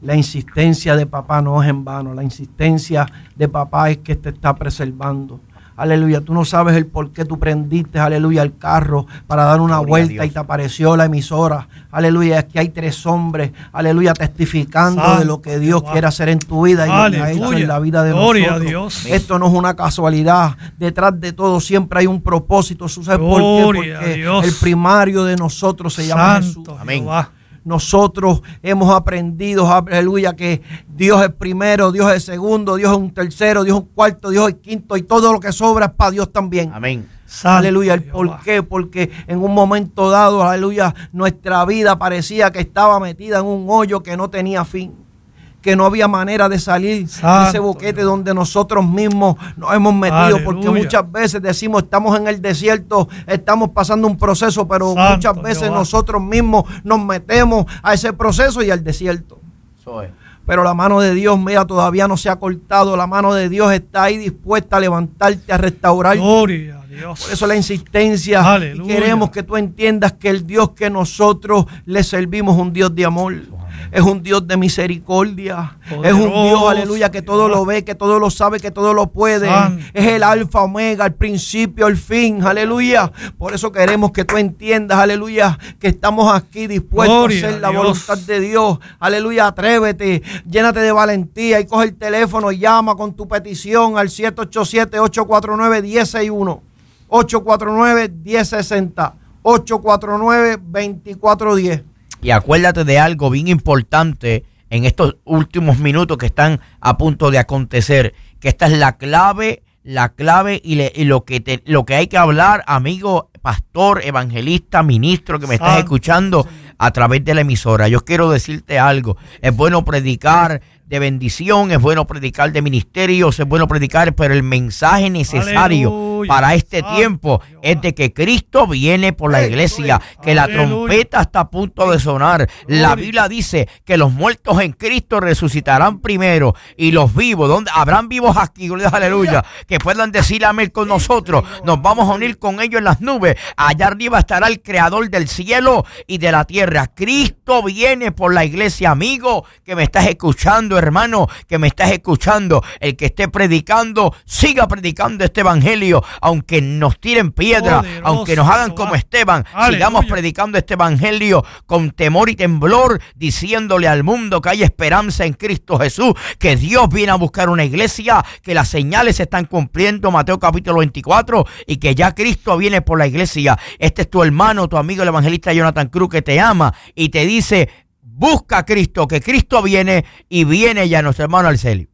La insistencia de papá no es en vano. La insistencia de papá es que te está preservando. Aleluya, tú no sabes el por qué tú prendiste, aleluya, el carro para dar una Gloria vuelta y te apareció la emisora. Aleluya, aquí hay tres hombres, aleluya, testificando Santo de lo que Dios Jehová. quiere hacer en tu vida y lo que ha hecho en la vida de Gloria nosotros. a Dios. Esto no es una casualidad. Detrás de todo siempre hay un propósito. ¿Tú sabes por qué? Gloria a Porque Dios. el primario de nosotros se llama Jesús. Santo Amén. Jehová. Nosotros hemos aprendido, aleluya, que Dios es primero, Dios es segundo, Dios es un tercero, Dios es un cuarto, Dios es quinto y todo lo que sobra es para Dios también. Amén. Santo Aleluya, ¿el Jehová. por qué? Porque en un momento dado, aleluya, nuestra vida parecía que estaba metida en un hoyo que no tenía fin, que no había manera de salir Santo de ese boquete Jehová. donde nosotros mismos nos hemos metido, porque Aleluya. muchas veces decimos estamos en el desierto, estamos pasando un proceso, pero Santo muchas veces Jehová. nosotros mismos nos metemos a ese proceso y al desierto. Eso es. Pero la mano de Dios, mira, todavía no se ha cortado. La mano de Dios está ahí dispuesta a levantarte, a restaurar. Gloria a Dios. Por eso la insistencia. Y Aleluya. queremos que tú entiendas que el Dios que nosotros le servimos es un Dios de amor. Es un Dios de misericordia. Poderoso, es un Dios, aleluya, que todo Jehová. lo ve, que todo lo sabe, que todo lo puede. Santo. Es el alfa, omega, el principio, el fin. Aleluya. Por eso queremos que tú entiendas, aleluya, que estamos aquí dispuestos Gloria a hacer a la Dios. voluntad de Dios. Aleluya, atrévete, llénate de valentía y coge el teléfono y llama con tu petición al siete ocho siete, ocho cuatro nueve, uno cero seis uno, ocho cuatro nueve, uno cero seis cero, ocho cuatro nueve, dos cuatro uno cero. Y acuérdate de algo bien importante en estos últimos minutos que están a punto de acontecer, que esta es la clave, la clave y, le- y lo que te, lo que hay que hablar, amigo, pastor, evangelista, ministro que me estás Santo. escuchando a través de la emisora. Yo quiero decirte algo, es bueno predicar de bendición, es bueno predicar de ministerios, es bueno predicar, pero el mensaje necesario Aleluya. para este Santo tiempo Jehová. es de que Cristo viene por la iglesia, que la Aleluya. trompeta está a punto de sonar. La Gloria. Biblia dice que los muertos en Cristo resucitarán primero y los vivos, donde habrán vivos aquí, gloria, aleluya, que puedan decir amén con nosotros. Nos vamos a unir con ellos en las nubes. Allá arriba estará el creador del cielo y de la tierra. Cristo viene por la iglesia, amigo, que me estás escuchando, hermano, que me estás escuchando. El que esté predicando, siga predicando este evangelio, aunque nos tiren piedra, Poderoso aunque nos hagan Jehová. como Esteban, Aleluya. sigamos predicando este evangelio con temor y temblor, diciéndole al mundo que hay esperanza en Cristo Jesús, que Dios viene a buscar una iglesia, que las señales se están cumpliendo, Mateo capítulo veinticuatro, y que ya Cristo viene por la iglesia. Este es tu hermano, tu amigo el evangelista Jonathan Cruz, que te ama y te dice: busca a Cristo, que Cristo viene, y viene ya nuestro hermano Arcelio.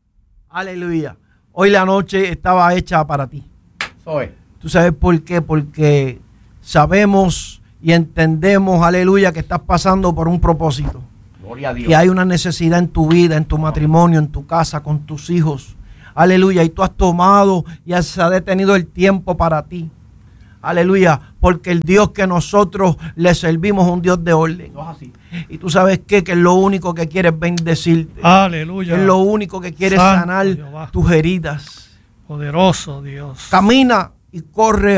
Aleluya. Hoy la noche estaba hecha para ti. Soy. ¿Tú sabes por qué? Porque sabemos y entendemos, aleluya, que estás pasando por un propósito. Gloria a Dios. Que hay una necesidad en tu vida, en tu matrimonio, en tu casa, con tus hijos. Aleluya. Y tú has tomado y has detenido el tiempo para ti. Aleluya. Porque el Dios que nosotros le servimos es un Dios de orden. Eso es así. Y tú sabes qué, que es lo único que quiere es bendecirte. Aleluya. Es lo único que quiere Santo sanar Jehová. tus heridas. Poderoso Dios. Camina y corre